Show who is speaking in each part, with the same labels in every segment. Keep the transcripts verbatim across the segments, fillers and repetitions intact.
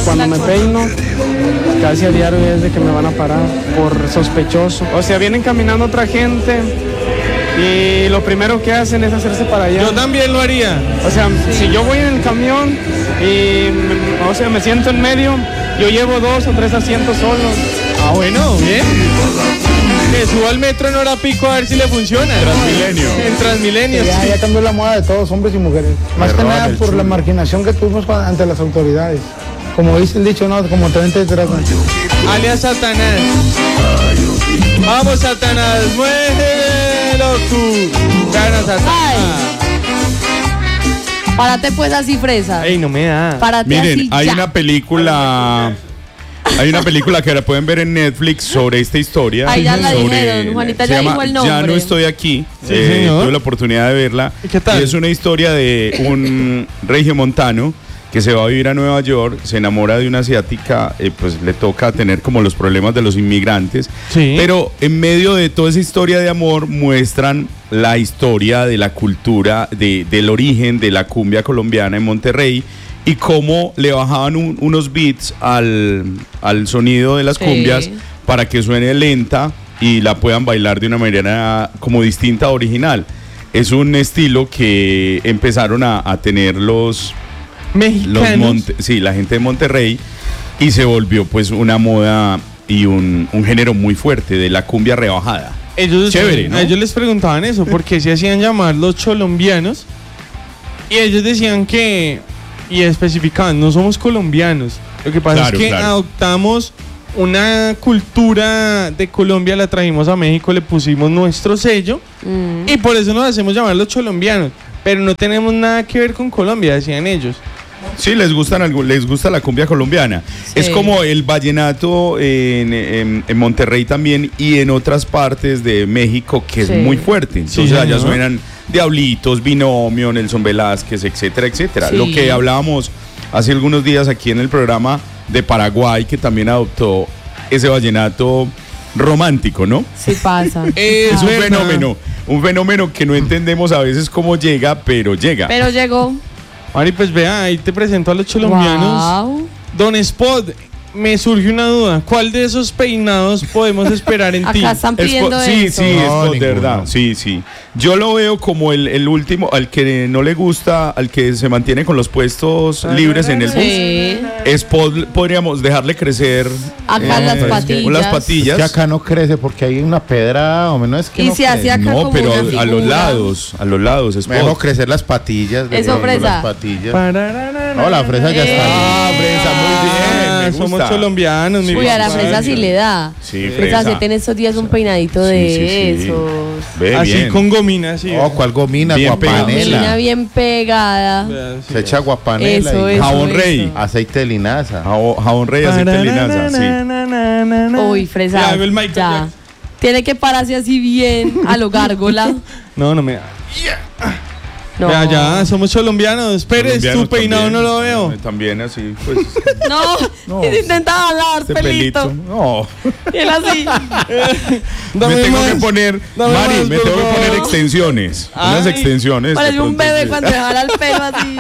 Speaker 1: cuando me peino, casi a diario es de que me van a parar por sospechoso. O sea, vienen caminando otra gente y lo primero que hacen es hacerse para allá.
Speaker 2: Yo también lo haría.
Speaker 1: O sea, si yo voy en el camión y, me, o sea, me siento en medio, yo llevo dos o tres asientos solos.
Speaker 2: Ah, bueno, bien. Que suba al metro en hora pico a ver si le funciona.
Speaker 3: Transmilenio.
Speaker 2: En Transmilenio.
Speaker 4: Ya,
Speaker 2: sí.
Speaker 4: ya cambió la moda de todos, hombres y mujeres. Más que nada por la marginación que tuvimos ante las autoridades. Como dice el dicho, ¿no? Como te te tratan.
Speaker 2: Alias Satanás. Vamos, Satanás, muévelo tú. Gana, Satanás.
Speaker 5: Párate pues así, fresa.
Speaker 2: Ey, no me da.
Speaker 5: Párate
Speaker 3: Miren,
Speaker 5: así
Speaker 3: hay
Speaker 5: ya.
Speaker 3: una película... Hay una película que la pueden ver en Netflix sobre esta historia.
Speaker 5: Ahí ya la
Speaker 3: sobre,
Speaker 5: dijeron, Juanita
Speaker 3: se
Speaker 5: ya
Speaker 3: llama
Speaker 5: dijo el nombre.
Speaker 3: Ya no estoy aquí.
Speaker 2: Sí,
Speaker 3: eh,
Speaker 2: señor.
Speaker 3: tuve la oportunidad de verla.
Speaker 2: ¿Y qué tal?
Speaker 3: Y es una historia de un regiomontano que se va a vivir a Nueva York, se enamora de una asiática, eh, pues le toca tener como los problemas de los inmigrantes.
Speaker 2: Sí.
Speaker 3: Pero en medio de toda esa historia de amor muestran la historia de la cultura, de, del origen de la cumbia colombiana en Monterrey. Y cómo le bajaban un, unos beats al, al sonido de las
Speaker 5: Sí.
Speaker 3: cumbias para que suene lenta y la puedan bailar de una manera como distinta, original. Es un estilo que empezaron a, a tener los, los
Speaker 2: Mexicanos.
Speaker 3: Monte- sí, la gente de Monterrey, y se volvió pues una moda y un, un género muy fuerte de la cumbia rebajada.
Speaker 2: Ellos,
Speaker 3: Chévere, ¿no?
Speaker 2: A ellos les preguntaban eso, porque se hacían llamar los colombianos. Y ellos decían que, y especificaban, no somos colombianos. Lo que pasa
Speaker 3: Claro,
Speaker 2: es que
Speaker 3: claro.
Speaker 2: adoptamos una cultura de Colombia, la trajimos a México, le pusimos nuestro sello.
Speaker 5: Mm.
Speaker 2: Y por eso nos hacemos llamar los colombianos. Pero no tenemos nada que ver con Colombia, decían ellos.
Speaker 3: Sí, les gustan algo- les gusta la cumbia colombiana.
Speaker 5: Sí.
Speaker 3: Es como el vallenato en, en- en Monterrey también y en otras partes de México, que es
Speaker 5: Sí.
Speaker 3: muy fuerte. Entonces
Speaker 2: Sí,
Speaker 3: allá
Speaker 2: señor.
Speaker 3: suenan Diablitos, Binomio, Nelson Velázquez, etcétera, etcétera.
Speaker 5: Sí.
Speaker 3: Lo que hablábamos hace algunos días aquí en el programa de Paraguay, que también adoptó ese vallenato romántico, ¿no?
Speaker 5: Sí pasa.
Speaker 3: Es un
Speaker 2: verdad.
Speaker 3: fenómeno, un fenómeno que no entendemos a veces cómo llega, pero llega.
Speaker 5: Pero llegó.
Speaker 2: Mari, pues vea, ahí te presento a los colombianos.
Speaker 5: Wow.
Speaker 2: Don Spot, me surge una duda. ¿Cuál de esos peinados podemos esperar en ti?
Speaker 5: Acá están
Speaker 3: Espo-
Speaker 5: pidiendo
Speaker 3: sí,
Speaker 5: eso.
Speaker 3: sí,
Speaker 4: No,
Speaker 3: Spot, de
Speaker 4: ninguno.
Speaker 3: verdad, sí, sí. Yo lo veo como el, el último, al que no le gusta, al que se mantiene con los puestos libres en el bus.
Speaker 5: Sí.
Speaker 3: Spot podríamos dejarle crecer
Speaker 5: Acá las patillas.
Speaker 3: las
Speaker 4: Es
Speaker 3: patillas.
Speaker 4: que acá no crece porque hay una pedra, o menos es que
Speaker 5: Y
Speaker 4: no
Speaker 5: se
Speaker 4: crece.
Speaker 5: hace acá
Speaker 3: No,
Speaker 5: como
Speaker 3: pero
Speaker 5: una
Speaker 3: a los
Speaker 5: figura.
Speaker 3: lados, a los lados, Spot.
Speaker 4: Mejor crecer las patillas. de
Speaker 5: Eso,
Speaker 4: pronto,
Speaker 5: fresa.
Speaker 4: Las patillas.
Speaker 2: Parararara.
Speaker 4: No, la fresa ya
Speaker 5: Eh.
Speaker 4: está.
Speaker 3: Ah, fresa, muy bien,
Speaker 2: Ah,
Speaker 3: me
Speaker 2: somos
Speaker 3: gusta.
Speaker 2: colombianos, mi
Speaker 5: Uy, a la
Speaker 2: compadre.
Speaker 5: fresa sí le da.
Speaker 3: Sí,
Speaker 5: Fresa,
Speaker 3: fresa.
Speaker 5: se tiene estos días un peinadito de
Speaker 3: Sí, sí, sí.
Speaker 5: esos.
Speaker 3: Ve
Speaker 2: Así
Speaker 3: bien.
Speaker 2: con gomina, sí.
Speaker 4: Oh, ¿cuál gomina?
Speaker 3: Bien
Speaker 5: Mina
Speaker 4: Guapanela.
Speaker 5: bien pegada.
Speaker 2: Vea, sí.
Speaker 4: Se echa guapanela.
Speaker 5: Eso,
Speaker 4: y
Speaker 5: eso.
Speaker 3: Jabón
Speaker 5: eso.
Speaker 3: rey.
Speaker 4: aceite de linaza.
Speaker 3: Jabón, jabón rey, aceite de linaza, sí.
Speaker 2: Parararara.
Speaker 5: Uy, fresa.
Speaker 2: Ya, hago el Michael
Speaker 5: Ya.
Speaker 2: Jackson.
Speaker 5: Tiene que pararse así bien a lo gárgola.
Speaker 2: No, no me da.
Speaker 5: No.
Speaker 2: Vea, ya, somos colombianos. Pérez,
Speaker 3: Colombianos
Speaker 2: tu peinado
Speaker 3: también,
Speaker 2: no lo veo.
Speaker 3: También así, pues.
Speaker 5: No,
Speaker 3: No.
Speaker 5: y se intenta jalar
Speaker 3: Este
Speaker 5: pelito.
Speaker 3: pelito. No.
Speaker 5: Y él así.
Speaker 2: Dame
Speaker 3: me tengo
Speaker 2: más.
Speaker 3: que poner,
Speaker 2: Dame
Speaker 3: Mari,
Speaker 2: más,
Speaker 3: me
Speaker 2: por
Speaker 3: tengo que poner
Speaker 2: favor.
Speaker 3: extensiones.
Speaker 2: Ay.
Speaker 3: Unas extensiones.
Speaker 5: Parece
Speaker 3: de
Speaker 5: un
Speaker 3: pronto,
Speaker 5: bebé
Speaker 3: sí.
Speaker 5: cuando se jala el pelo así.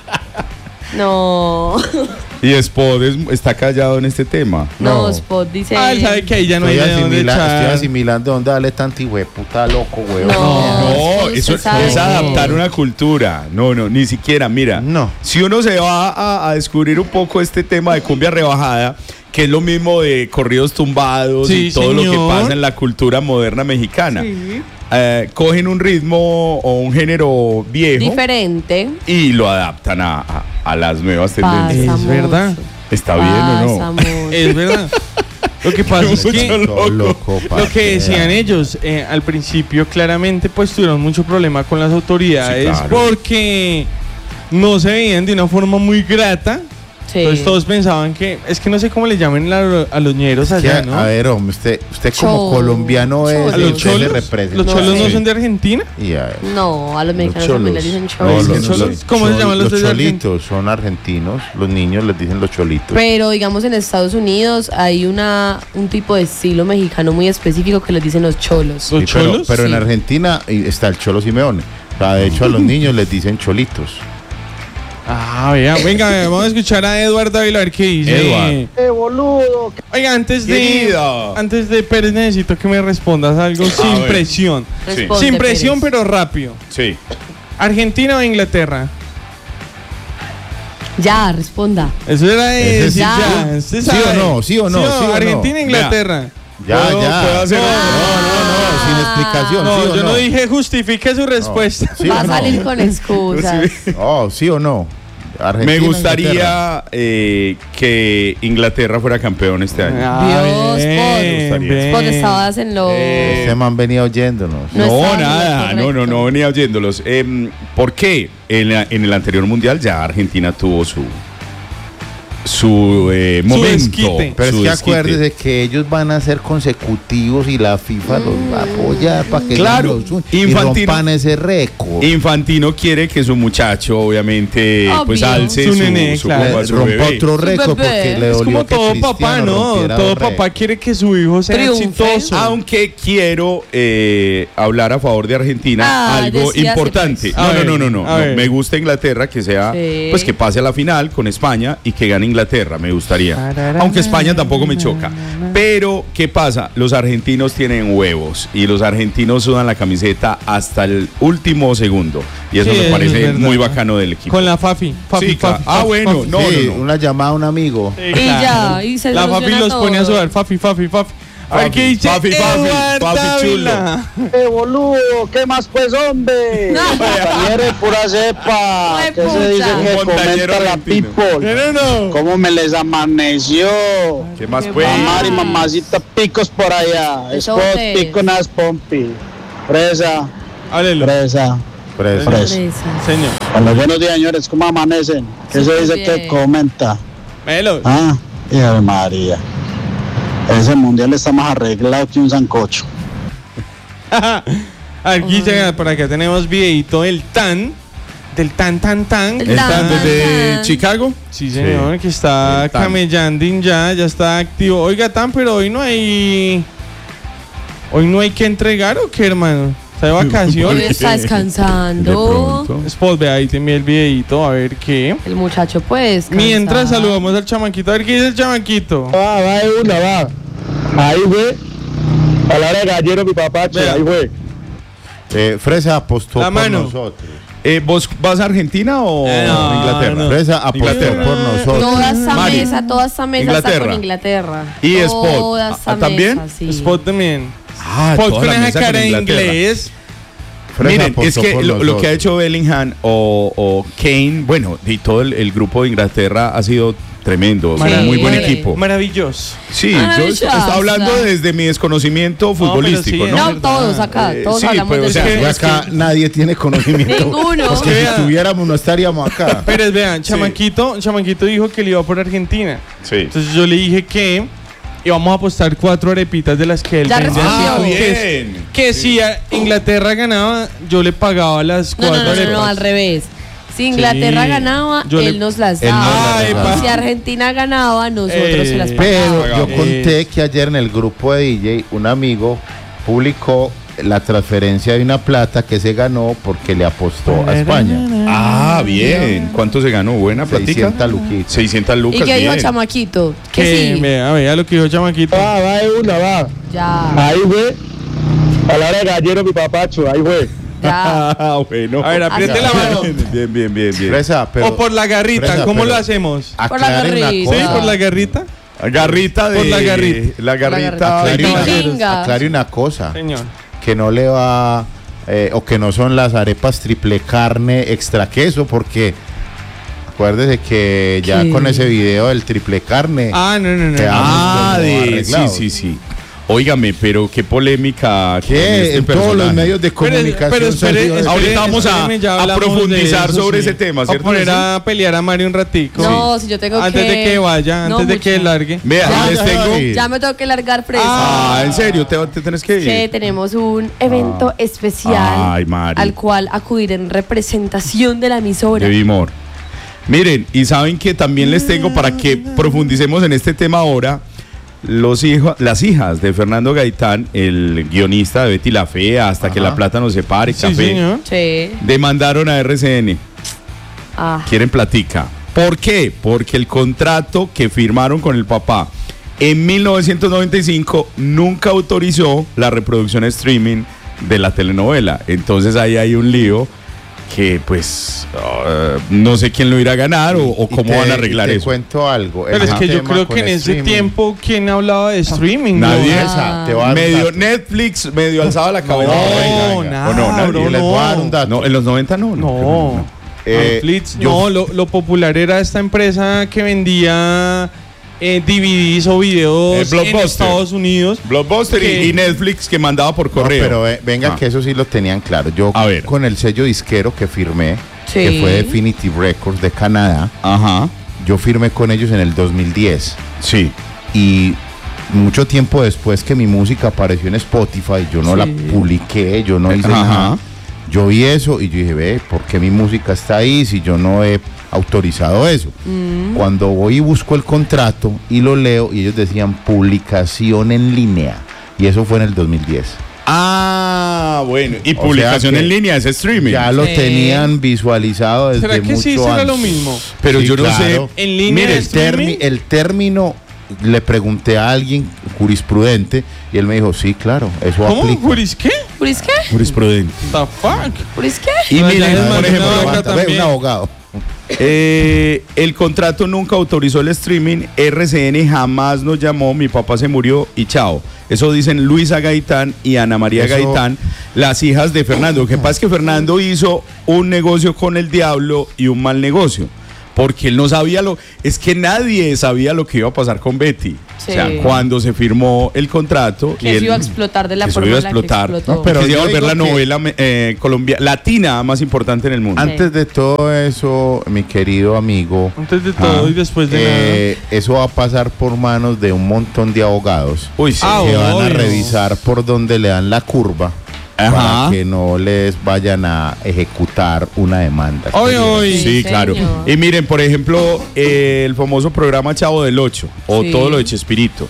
Speaker 5: No.
Speaker 3: Y Spot es- está callado en este tema.
Speaker 5: No,
Speaker 4: No.
Speaker 5: Spot dice.
Speaker 2: Ah, él sabe que ahí ya no hay
Speaker 4: Estoy,
Speaker 2: de dónde
Speaker 4: asimila-
Speaker 2: echar.
Speaker 4: estoy asimilando dónde darle tanto puta loco, huevo.
Speaker 5: No.
Speaker 3: No,
Speaker 5: usted
Speaker 3: eso
Speaker 5: sabe
Speaker 3: es
Speaker 5: que-
Speaker 3: adaptar una cultura. No, no, ni siquiera. Mira,
Speaker 4: No.
Speaker 3: si uno se va a, a descubrir un poco este tema de cumbia rebajada, que es lo mismo de corridos tumbados
Speaker 2: Sí,
Speaker 3: y todo lo que
Speaker 2: señor.
Speaker 3: pasa en la cultura moderna mexicana. Eh, cogen un ritmo o un género viejo
Speaker 5: Diferente.
Speaker 3: y lo adaptan a, a- a las nuevas
Speaker 5: Pasa
Speaker 3: tendencias.
Speaker 2: Es
Speaker 5: mucho.
Speaker 2: verdad.
Speaker 3: ¿Está bien o
Speaker 5: Pasa
Speaker 3: no?
Speaker 5: mucho.
Speaker 2: Es verdad. Lo que pasa es que
Speaker 4: Todo loco,
Speaker 2: lo que decían ellos eh, al principio claramente pues tuvieron mucho problema con las autoridades
Speaker 3: Sí, claro.
Speaker 2: porque no se veían de una forma muy grata.
Speaker 5: Sí.
Speaker 2: Entonces todos pensaban que es que no sé cómo le llamen la- a los ñeros
Speaker 4: Que,
Speaker 2: allá, ¿no?
Speaker 4: A ver, hombre, usted, usted como
Speaker 5: Chol-
Speaker 4: colombiano es.
Speaker 5: cholos.
Speaker 2: ¿A los
Speaker 4: usted le
Speaker 2: cholos?
Speaker 4: representa.
Speaker 2: ¿Los
Speaker 5: No
Speaker 2: cholos no
Speaker 5: sé.
Speaker 2: son de Argentina?
Speaker 4: Y a ver,
Speaker 5: No, a los mexicanos
Speaker 4: cholos.
Speaker 5: también les dicen
Speaker 4: No,
Speaker 5: cholos.
Speaker 4: los-
Speaker 2: cholos.
Speaker 4: los
Speaker 2: ¿Cómo se
Speaker 4: chol-
Speaker 2: llaman los
Speaker 4: los
Speaker 2: de Argentina?
Speaker 4: cholitos? Son argentinos. Los niños les dicen los cholitos.
Speaker 5: Pero digamos en Estados Unidos hay una un tipo de estilo mexicano muy específico que les dicen los cholos.
Speaker 2: ¿Los
Speaker 4: Sí, pero,
Speaker 2: cholos?
Speaker 4: pero en
Speaker 5: Sí.
Speaker 4: Argentina y está el Cholo Simeone. O sea, de hecho, a los niños les dicen cholitos.
Speaker 2: Ah, vea, venga, vamos a escuchar a Eduardo Ávila a ver qué dice.
Speaker 3: Eduard.
Speaker 6: ¡Eh, boludo!
Speaker 2: Oiga, antes de
Speaker 3: Querido.
Speaker 2: antes de Pérez necesito que me respondas algo sin
Speaker 3: ver.
Speaker 2: presión.
Speaker 3: Sí.
Speaker 5: Responde,
Speaker 2: Sin presión,
Speaker 5: Pérez.
Speaker 2: pero rápido.
Speaker 3: Sí.
Speaker 2: ¿Argentina o Inglaterra?
Speaker 5: Ya, responda.
Speaker 2: Eso era de
Speaker 7: Ese
Speaker 2: decir
Speaker 5: ya.
Speaker 2: ya. ¿Usted
Speaker 7: ¿Sí o
Speaker 2: sabe?
Speaker 7: no? ¿Sí o no? ¿Sí o no?
Speaker 2: Argentina e Inglaterra.
Speaker 7: Ya,
Speaker 3: ¿Puedo-
Speaker 7: ya.
Speaker 3: puedo hacer
Speaker 7: no,
Speaker 3: algo?
Speaker 7: no, no, no, sin explicación.
Speaker 2: No,
Speaker 7: ¿sí o
Speaker 2: yo no?
Speaker 7: no
Speaker 2: dije justifique su respuesta.
Speaker 7: ¿Sí
Speaker 5: Va
Speaker 7: o
Speaker 5: a
Speaker 7: no?
Speaker 5: salir con excusas.
Speaker 7: Oh, ¿sí o no? Argentina,
Speaker 3: Me
Speaker 7: Inglaterra.
Speaker 3: gustaría eh, que Inglaterra fuera campeón este año.
Speaker 5: Dios, Spot.
Speaker 2: bien.
Speaker 5: Spot, estabas en los...
Speaker 3: Eh,
Speaker 7: Este man venía oyéndonos.
Speaker 5: No
Speaker 3: No,
Speaker 5: estaba en lo
Speaker 3: nada, no, no,
Speaker 5: correcto.
Speaker 3: no venía oyéndolos. Em, ¿Por qué? En, la- en el anterior mundial ya Argentina tuvo su su eh,
Speaker 2: Su
Speaker 3: momento.
Speaker 2: desquite.
Speaker 7: Pero
Speaker 3: su
Speaker 7: es que
Speaker 3: desquite.
Speaker 7: acuérdese que ellos van a ser consecutivos y la FIFA los va a apoyar para que
Speaker 3: Claro,
Speaker 7: los un- y
Speaker 3: Infantino-
Speaker 7: rompan ese récord.
Speaker 3: Infantino quiere que su muchacho, obviamente,
Speaker 5: Obvio.
Speaker 3: pues alce
Speaker 2: Su
Speaker 3: su,
Speaker 2: nené,
Speaker 3: su,
Speaker 2: claro.
Speaker 3: su
Speaker 7: Le rompa
Speaker 3: bebé.
Speaker 7: otro récord
Speaker 5: bebé.
Speaker 7: porque le
Speaker 2: Es
Speaker 7: dolió
Speaker 2: como
Speaker 7: que
Speaker 2: todo
Speaker 7: Cristiano
Speaker 2: papá, ¿no?
Speaker 7: rompiera
Speaker 2: Todo
Speaker 7: un récord.
Speaker 2: papá quiere que su hijo sea
Speaker 5: Triunfe.
Speaker 2: exitoso.
Speaker 3: Aunque quiero eh, hablar a favor de Argentina,
Speaker 5: Ah,
Speaker 3: algo
Speaker 5: decía
Speaker 3: importante.
Speaker 5: hace
Speaker 2: pues.
Speaker 3: No,
Speaker 2: A
Speaker 3: no,
Speaker 2: ver,
Speaker 3: no, no, no,
Speaker 2: a
Speaker 3: no.
Speaker 2: ver.
Speaker 3: Me gusta Inglaterra, que sea,
Speaker 5: Sí.
Speaker 3: pues que pase a la final con España y que gane Inglaterra, me gustaría. Aunque España tampoco me choca. Pero, ¿qué pasa? Los argentinos tienen huevos y los argentinos sudan la camiseta hasta el último segundo. Y eso
Speaker 2: Sí,
Speaker 3: me
Speaker 2: eso
Speaker 3: parece
Speaker 2: es verdad.
Speaker 3: muy bacano del equipo.
Speaker 2: Con la Fafi. Fafi,
Speaker 3: Sí,
Speaker 2: Fafi,
Speaker 3: ca- ah,
Speaker 2: Fafi,
Speaker 3: bueno,
Speaker 2: Fafi.
Speaker 3: no,
Speaker 7: Sí,
Speaker 3: no, no.
Speaker 7: una llamada a un amigo.
Speaker 2: Sí,
Speaker 5: Y ya, y se
Speaker 2: La Fafi
Speaker 5: soluciona
Speaker 2: los pone a
Speaker 5: todo.
Speaker 2: sudar. Fafi, Fafi, Fafi. A ver
Speaker 3: Fafi,
Speaker 2: qué dice
Speaker 3: Fafi, Fafi,
Speaker 2: Eduardo
Speaker 3: Fafi chulo.
Speaker 2: Ávila.
Speaker 6: ¡Eh, boludo! ¿Qué más pues, hombre? Montañero de pura cepa.
Speaker 5: Ay,
Speaker 6: ¿Qué se
Speaker 5: pucha.
Speaker 6: dice
Speaker 3: Un
Speaker 6: que
Speaker 3: montañero
Speaker 6: comenta la
Speaker 3: argentino.
Speaker 6: people?
Speaker 2: Pero no.
Speaker 6: ¿Cómo me les amaneció?
Speaker 3: ¿Qué más
Speaker 5: Qué
Speaker 3: pues?
Speaker 5: bueno.
Speaker 6: Mamar y mamacita picos por allá.
Speaker 5: Eso
Speaker 6: Spot,
Speaker 5: es.
Speaker 6: pico nas pompi. Fresa,
Speaker 2: Háblelo.
Speaker 6: fresa,
Speaker 7: Presa.
Speaker 6: fresa.
Speaker 5: Fresa.
Speaker 2: Señor.
Speaker 6: Bueno, buenos días, señores. ¿Cómo amanecen? ¿Qué se
Speaker 5: Súper
Speaker 6: dice
Speaker 5: bien.
Speaker 6: que comenta?
Speaker 2: Melo.
Speaker 6: Ah, hija de María. Ese mundial está más arreglado que un sancocho.
Speaker 2: Aquí llega, por acá tenemos videito del tan. Del tan, tan, tan.
Speaker 5: El
Speaker 3: ¿Están
Speaker 5: tan,
Speaker 3: desde
Speaker 5: tan.
Speaker 3: Chicago?
Speaker 2: Sí, señor, que está
Speaker 3: El tan.
Speaker 2: camellando ya, ya está activo. Oiga, tan, pero hoy no hay. Hoy no hay que entregar o qué, hermano. Está de
Speaker 5: Hoy
Speaker 2: vacaciones.
Speaker 5: está
Speaker 3: De
Speaker 5: descansando.
Speaker 3: pronto.
Speaker 2: Spot, ve ahí te envié el videito, a ver qué.
Speaker 5: El muchacho, pues.
Speaker 2: Mientras saludamos al chamaquito, a ver qué dice el chamaquito.
Speaker 6: Va, va de una, va. Ahí fue. A la hora de gallero, mi papá,
Speaker 2: Vea.
Speaker 6: ahí fue.
Speaker 7: Eh, Fresa apostó
Speaker 2: La
Speaker 7: por
Speaker 2: mano.
Speaker 7: nosotros.
Speaker 3: Eh, ¿Vos vas a Argentina o
Speaker 2: Eh, no,
Speaker 3: Inglaterra?
Speaker 2: no.
Speaker 7: Fresa apostó
Speaker 3: Inglaterra.
Speaker 7: por nosotros.
Speaker 5: Toda esa
Speaker 3: Mari.
Speaker 5: mesa, toda esa mesa está
Speaker 3: Inglaterra.
Speaker 5: con Inglaterra.
Speaker 3: Y Spot.
Speaker 5: Toda
Speaker 3: Ah,
Speaker 5: esa
Speaker 3: ¿también?
Speaker 5: mesa, sí.
Speaker 2: Spot también.
Speaker 3: Ah,
Speaker 2: Spot
Speaker 3: toda
Speaker 2: con
Speaker 3: la
Speaker 2: esa
Speaker 3: mesa
Speaker 2: cara
Speaker 3: con
Speaker 2: de
Speaker 3: Inglaterra.
Speaker 2: inglés.
Speaker 7: Fresa
Speaker 3: Miren, es
Speaker 7: apostó
Speaker 3: que
Speaker 7: por
Speaker 3: lo, lo
Speaker 7: nosotros.
Speaker 3: que ha hecho Bellingham o, o Kane, bueno, y todo el, el grupo de Inglaterra ha sido tremendo,
Speaker 5: Sí.
Speaker 3: muy buen
Speaker 5: Sí.
Speaker 3: equipo.
Speaker 2: Maravilloso.
Speaker 3: Sí, yo
Speaker 5: Maravilloso.
Speaker 3: estaba hablando desde mi desconocimiento
Speaker 2: pero
Speaker 3: futbolístico,
Speaker 2: sí,
Speaker 3: ¿no?
Speaker 5: No,
Speaker 2: verdad.
Speaker 5: todos acá,
Speaker 3: Eh,
Speaker 5: todos
Speaker 3: sí,
Speaker 5: hablamos
Speaker 3: pues,
Speaker 5: de
Speaker 3: o sea,
Speaker 5: eso.
Speaker 7: Y acá nadie tiene conocimiento.
Speaker 5: Ninguno.
Speaker 7: Porque
Speaker 2: Vea.
Speaker 7: si tuviéramos no estaríamos acá.
Speaker 2: Pero vean, chamaquito, chamaquito dijo que le iba por Argentina.
Speaker 3: Sí.
Speaker 2: Entonces yo le dije que íbamos a apostar cuatro arepitas de las que él
Speaker 5: Ya
Speaker 2: vende
Speaker 5: respondió.
Speaker 2: así,
Speaker 5: Ah,
Speaker 2: que,
Speaker 3: bien.
Speaker 2: que si a- Inglaterra ganaba, yo le pagaba las
Speaker 5: No,
Speaker 2: cuatro
Speaker 5: no, no, no,
Speaker 2: arepas.
Speaker 5: no, al revés. Si Inglaterra
Speaker 2: Sí.
Speaker 5: ganaba,
Speaker 2: Yo le-
Speaker 5: él nos las
Speaker 7: Él nos
Speaker 5: daba.
Speaker 7: las
Speaker 2: Ay,
Speaker 7: daba.
Speaker 2: pa.
Speaker 5: Si Argentina ganaba, nosotros
Speaker 2: Eh,
Speaker 5: se las
Speaker 7: Pero
Speaker 5: pagábamos.
Speaker 7: yo conté que ayer en el grupo de D J un amigo publicó la transferencia de una plata que se ganó porque le apostó a España.
Speaker 3: Ah, bien. ¿Cuánto se ganó? ¿Buena platica?
Speaker 7: seiscientas luquitas.
Speaker 3: seiscientas lucas,
Speaker 5: ¿Y qué dijo
Speaker 3: bien.
Speaker 5: Chamaquito? Que
Speaker 2: Que
Speaker 5: sí.
Speaker 2: vea, vea lo que dijo chamaquito.
Speaker 6: Va, va de una, va.
Speaker 5: Ya,
Speaker 6: Ahí fue. A la hora de gallero, mi papacho, ahí fue.
Speaker 5: ya.
Speaker 3: Ah, bueno.
Speaker 2: A ver, apriete la mano.
Speaker 3: Bien, bien, bien, bien.
Speaker 7: Fresa, pero
Speaker 2: o por la garrita,
Speaker 7: Fresa,
Speaker 2: ¿cómo
Speaker 7: pero
Speaker 2: lo hacemos?
Speaker 5: Por la
Speaker 7: aclare una
Speaker 5: garrita.
Speaker 2: ¿Sí?
Speaker 7: cosa.
Speaker 2: ¿Por la garrita?
Speaker 3: Garrita de...
Speaker 2: Por la garrita.
Speaker 3: La garrita.
Speaker 7: Aclare
Speaker 3: de
Speaker 7: una,
Speaker 3: caballeros.
Speaker 5: Venga.
Speaker 7: aclare una cosa.
Speaker 2: Señor.
Speaker 7: Que no le va eh, o que no son las arepas triple carne extra queso, porque acuérdese que ya
Speaker 5: ¿Qué?
Speaker 7: con ese video del triple carne
Speaker 2: Ah, no, no, no.
Speaker 7: Quedamos
Speaker 3: Ah,
Speaker 7: como
Speaker 3: de... Sí,
Speaker 7: arreglados.
Speaker 3: sí, sí. Óigame, pero qué polémica con
Speaker 7: que
Speaker 3: este
Speaker 7: en todos los
Speaker 3: personaje.
Speaker 7: medios de
Speaker 2: Pero,
Speaker 7: comunicación
Speaker 2: pero espere,
Speaker 7: salió de-
Speaker 2: espere,
Speaker 3: Ahorita vamos a-
Speaker 2: espéreme, ya
Speaker 3: a
Speaker 2: hablamos
Speaker 3: profundizar
Speaker 2: de eso,
Speaker 3: sobre
Speaker 2: sí.
Speaker 3: ese tema,
Speaker 2: A
Speaker 3: ¿cierto,
Speaker 2: poner
Speaker 3: Ceci?
Speaker 2: a pelear a Mario un ratico.
Speaker 5: No, si yo tengo
Speaker 2: Antes
Speaker 5: que...
Speaker 2: de que vaya,
Speaker 5: No,
Speaker 2: antes de
Speaker 5: mucho.
Speaker 2: que largue.
Speaker 3: Vea,
Speaker 5: Ya,
Speaker 3: les
Speaker 7: ya,
Speaker 3: tengo...
Speaker 7: ya.
Speaker 5: Ya me tengo que largar presa.
Speaker 3: Ah, ¿en serio? ¿Te, te tenés que ir?
Speaker 5: Que tenemos un evento especial
Speaker 3: Ay, Mari.
Speaker 5: al cual acudir en representación de la emisora.
Speaker 3: De Bimor. Miren, y saben que también les tengo para que profundicemos en este tema ahora. Los hijos, las hijas de Fernando Gaitán, el guionista de Betty la Fea, hasta que
Speaker 7: Ajá.
Speaker 3: la plata nos separe,
Speaker 2: Sí,
Speaker 3: café,
Speaker 2: señor.
Speaker 5: Sí.
Speaker 3: demandaron a R C N
Speaker 5: Ah.
Speaker 3: Quieren platica. ¿Por qué? Porque el contrato que firmaron con el papá en mil novecientos noventa y cinco nunca autorizó la reproducción streaming de la telenovela. Entonces ahí hay un lío que pues uh, no sé quién lo irá a ganar o, o cómo
Speaker 7: te,
Speaker 3: van a arreglar
Speaker 7: y te
Speaker 3: eso.
Speaker 7: cuento algo.
Speaker 2: Pero
Speaker 7: Ese
Speaker 2: es que yo
Speaker 7: tema
Speaker 2: creo
Speaker 7: con
Speaker 2: que en ese
Speaker 7: streaming,
Speaker 2: tiempo, ¿quién hablaba de streaming?
Speaker 3: Nadie.
Speaker 2: No.
Speaker 7: Esa, te voy a dar un
Speaker 3: Medio
Speaker 7: dato.
Speaker 3: Netflix, medio alzado a la cabeza.
Speaker 2: No,
Speaker 3: Venga,
Speaker 2: nada,
Speaker 3: o no, nadie.
Speaker 2: bro,
Speaker 7: les voy a dar un dato.
Speaker 3: No, en los noventa no.
Speaker 2: No.
Speaker 7: Eh,
Speaker 2: Netflix,
Speaker 7: yo-
Speaker 2: no, lo, lo popular era esta empresa que vendía eh, D V Ds o videos
Speaker 3: Eh,
Speaker 2: en
Speaker 3: Blockbuster.
Speaker 2: Estados Unidos.
Speaker 3: Blockbuster y,
Speaker 2: Que-
Speaker 3: y Netflix que mandaba por
Speaker 7: No,
Speaker 3: correo.
Speaker 7: pero eh, venga
Speaker 3: Ah.
Speaker 7: que eso sí lo tenían claro. Yo
Speaker 3: A ver.
Speaker 7: con el sello disquero que firmé,
Speaker 5: Sí.
Speaker 7: que fue Definitive Records de Canadá,
Speaker 3: Ajá.
Speaker 7: yo firmé con ellos en el dos mil diez.
Speaker 3: Sí.
Speaker 7: Y mucho tiempo después que mi música apareció en Spotify, yo no
Speaker 5: Sí.
Speaker 7: la publiqué, yo no hice
Speaker 3: Ajá.
Speaker 7: nada. Yo vi eso y yo dije, ve, ¿por qué mi música está ahí si yo no he autorizado eso? Cuando voy y busco el contrato y lo leo y ellos decían publicación en línea. Y eso fue en el dos mil diez.
Speaker 3: Ah, bueno. Y
Speaker 7: O
Speaker 3: publicación
Speaker 7: sea que
Speaker 3: en línea, es streaming.
Speaker 7: Ya lo
Speaker 5: Sí.
Speaker 7: tenían visualizado desde
Speaker 2: ¿Será que
Speaker 7: mucho
Speaker 2: sí será
Speaker 7: antes.
Speaker 2: lo mismo?
Speaker 3: Pero
Speaker 7: Sí,
Speaker 3: yo no
Speaker 7: claro.
Speaker 3: sé.
Speaker 2: En línea
Speaker 7: Mire,
Speaker 2: de
Speaker 7: el, termi-
Speaker 2: streaming.
Speaker 7: el término, le pregunté a alguien jurisprudente y él me dijo, sí, claro, eso
Speaker 2: ¿Cómo?
Speaker 7: aplica.
Speaker 2: ¿Juris qué?
Speaker 5: ¿Puris qué?
Speaker 3: Jurisprudente.
Speaker 2: The fuck?
Speaker 5: ¿Puris qué?
Speaker 3: Y
Speaker 2: No,
Speaker 3: miren,
Speaker 2: ya es
Speaker 3: por
Speaker 2: más de
Speaker 3: ejemplo,
Speaker 2: una vaca
Speaker 7: Aguanta, ve,
Speaker 2: también.
Speaker 7: un abogado.
Speaker 3: eh, el contrato nunca autorizó el streaming. R C N jamás nos llamó. Mi papá se murió y chao. Eso dicen Luisa Gaitán y Ana María
Speaker 7: Eso-
Speaker 3: Gaitán, las hijas de Fernando. Lo que pasa es que Fernando hizo un negocio con el diablo y un mal negocio. Porque él no sabía lo. Es que nadie sabía lo que iba a pasar con Betty.
Speaker 5: Sí.
Speaker 3: O sea, cuando se firmó el contrato.
Speaker 5: Que
Speaker 3: y
Speaker 5: eso
Speaker 3: él-
Speaker 5: iba a explotar de la
Speaker 3: que eso
Speaker 5: forma
Speaker 3: iba a
Speaker 5: en la que
Speaker 3: explotar.
Speaker 5: explotó.
Speaker 7: No, pero
Speaker 3: que se iba a
Speaker 7: yo
Speaker 3: volver
Speaker 7: digo
Speaker 3: la
Speaker 7: que-
Speaker 3: novela eh, colombia, latina más importante en el mundo.
Speaker 5: Sí.
Speaker 7: Antes de todo eso, mi querido amigo,
Speaker 2: Antes de todo
Speaker 3: Ah.
Speaker 2: y después de
Speaker 7: eh, eso va a pasar por manos de un montón de abogados
Speaker 3: Uy, sí.
Speaker 2: Ah,
Speaker 7: que van a
Speaker 2: obvio.
Speaker 7: revisar por dónde le dan la curva
Speaker 3: Ajá.
Speaker 7: para que no les vayan a ejecutar una demanda.
Speaker 2: nada. Hoy, hoy.
Speaker 3: Sí,
Speaker 5: Sí,
Speaker 3: claro.
Speaker 5: señor.
Speaker 3: Y miren, por ejemplo, eh, el famoso programa Chavo del Ocho o
Speaker 5: Sí.
Speaker 3: todo lo de Chespirito.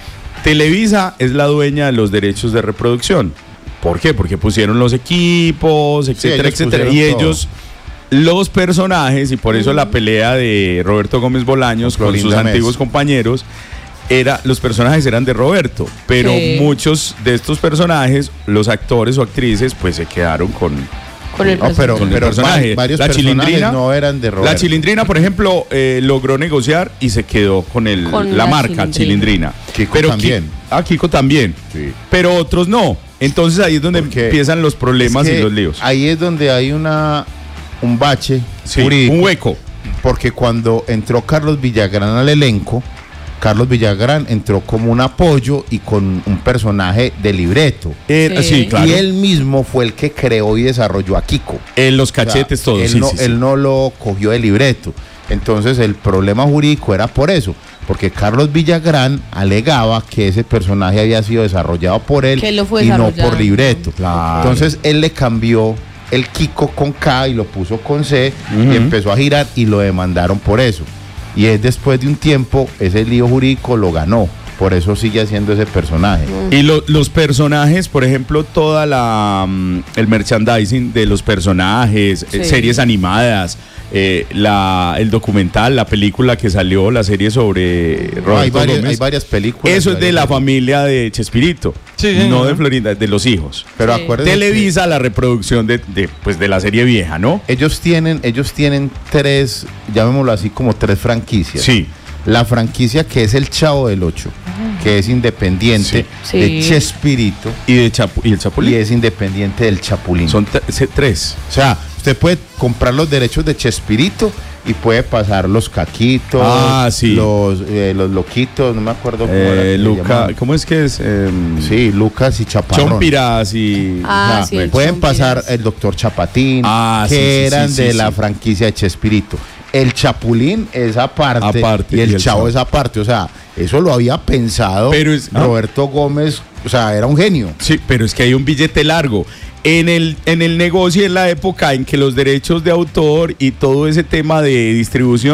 Speaker 3: Televisa es la dueña de los derechos de reproducción. ¿Por qué? Porque pusieron los equipos, etcétera,
Speaker 7: ellos
Speaker 3: etcétera. Y
Speaker 7: pusieron todo.
Speaker 3: ellos, los personajes, y por eso la pelea de Roberto Gómez Bolaños
Speaker 7: Con
Speaker 3: con, sus
Speaker 7: Florinda Mesa.
Speaker 3: antiguos compañeros, era, los personajes eran de Roberto. Pero
Speaker 5: Sí.
Speaker 3: muchos de estos personajes, los actores o actrices, pues se quedaron con,
Speaker 5: Con el
Speaker 7: No, pero,
Speaker 3: Con el
Speaker 7: pero
Speaker 3: personaje.
Speaker 7: va- varios
Speaker 3: La
Speaker 7: personajes
Speaker 3: Chilindrina.
Speaker 7: no eran de Roberto.
Speaker 3: La Chilindrina, por ejemplo, eh, logró negociar y se quedó con, el,
Speaker 5: Con
Speaker 3: la,
Speaker 5: la
Speaker 3: marca
Speaker 5: Chilindrina.
Speaker 3: Chilindrina.
Speaker 7: Kiko
Speaker 3: Ki-
Speaker 7: también.
Speaker 3: ah, Kiko también.
Speaker 7: Sí.
Speaker 3: Pero otros no. Entonces ahí es donde
Speaker 7: Porque
Speaker 3: empiezan los problemas
Speaker 7: Es que
Speaker 3: y los líos.
Speaker 7: Ahí es donde hay una un bache
Speaker 3: Sí,
Speaker 7: jurídico,
Speaker 3: un hueco.
Speaker 7: porque cuando entró Carlos Villagrán al elenco, Carlos Villagrán entró como un apoyo y con un personaje de libreto.
Speaker 3: Era-
Speaker 5: Sí.
Speaker 3: sí, claro.
Speaker 7: Y él mismo fue el que creó y desarrolló a Kiko.
Speaker 3: En los
Speaker 7: O sea,
Speaker 3: cachetes todos.
Speaker 7: Él,
Speaker 3: sí,
Speaker 7: no,
Speaker 3: sí, sí.
Speaker 7: él no lo cogió de libreto. Entonces el problema jurídico era por eso, porque Carlos Villagrán alegaba que ese personaje había sido desarrollado por él
Speaker 5: Que él lo fue
Speaker 7: y no
Speaker 5: desarrollando.
Speaker 7: por libreto.
Speaker 3: Claro.
Speaker 7: Entonces él le cambió el Kiko con K y lo puso con C
Speaker 3: Ujú.
Speaker 7: y empezó a girar y lo demandaron por eso. Y es después de un tiempo, ese lío jurídico lo ganó. Por eso sigue haciendo ese personaje.
Speaker 3: Y lo- los personajes, por ejemplo, toda la mm, el merchandising de los personajes, eh,
Speaker 5: Sí.
Speaker 3: series animadas, eh, la, el documental, la película que salió, la serie sobre
Speaker 7: No,
Speaker 3: Roberto
Speaker 7: hay, varias,
Speaker 3: Gómez.
Speaker 7: hay varias películas.
Speaker 3: Eso es de
Speaker 7: varias
Speaker 3: la
Speaker 7: series.
Speaker 3: familia de Chespirito,
Speaker 2: Sí,
Speaker 3: no
Speaker 2: señor.
Speaker 3: de Florinda, de los hijos.
Speaker 7: Pero
Speaker 5: Sí.
Speaker 7: acuérdense que
Speaker 3: Televisa la reproducción de, de, pues, de la serie vieja, ¿no?
Speaker 7: ellos tienen, ellos tienen tres, llamémoslo así, como tres franquicias.
Speaker 3: Sí.
Speaker 7: La franquicia que es el Chavo del Ocho, que es independiente
Speaker 5: Sí.
Speaker 7: de
Speaker 5: Sí.
Speaker 7: Chespirito
Speaker 3: Y, de Chapu- y el
Speaker 7: y
Speaker 3: Chapulín.
Speaker 7: es independiente del Chapulín.
Speaker 3: Son tre- se- tres.
Speaker 7: O sea, usted puede comprar los derechos de Chespirito y puede pasar los caquitos,
Speaker 3: Ah, sí.
Speaker 7: los, eh, los loquitos, no me acuerdo cómo era que
Speaker 3: Eh,
Speaker 7: le
Speaker 3: Luca,
Speaker 7: llamaban.
Speaker 3: ¿cómo es que es? Em,
Speaker 7: Sí, Lucas y Chaparrón.
Speaker 3: Chompiras y...
Speaker 5: Ah,
Speaker 7: O sea,
Speaker 5: sí, el
Speaker 7: pueden
Speaker 5: Chompiras.
Speaker 7: pasar el doctor Chapatín,
Speaker 3: Ah,
Speaker 7: que
Speaker 3: sí, sí,
Speaker 7: eran
Speaker 3: sí,
Speaker 7: de
Speaker 3: sí,
Speaker 7: la
Speaker 3: sí.
Speaker 7: franquicia de Chespirito. El Chapulín es aparte,
Speaker 3: Aparte,
Speaker 7: y el,
Speaker 3: y el
Speaker 7: Chavo,
Speaker 3: Chavo.
Speaker 7: es aparte. O sea, eso lo había pensado
Speaker 3: Pero es- ¿no?
Speaker 7: Roberto Gómez. O sea, era un genio.
Speaker 3: Sí, pero es que hay un billete largo. En el, en el negocio, en la época en que los derechos de autor y todo ese tema de distribución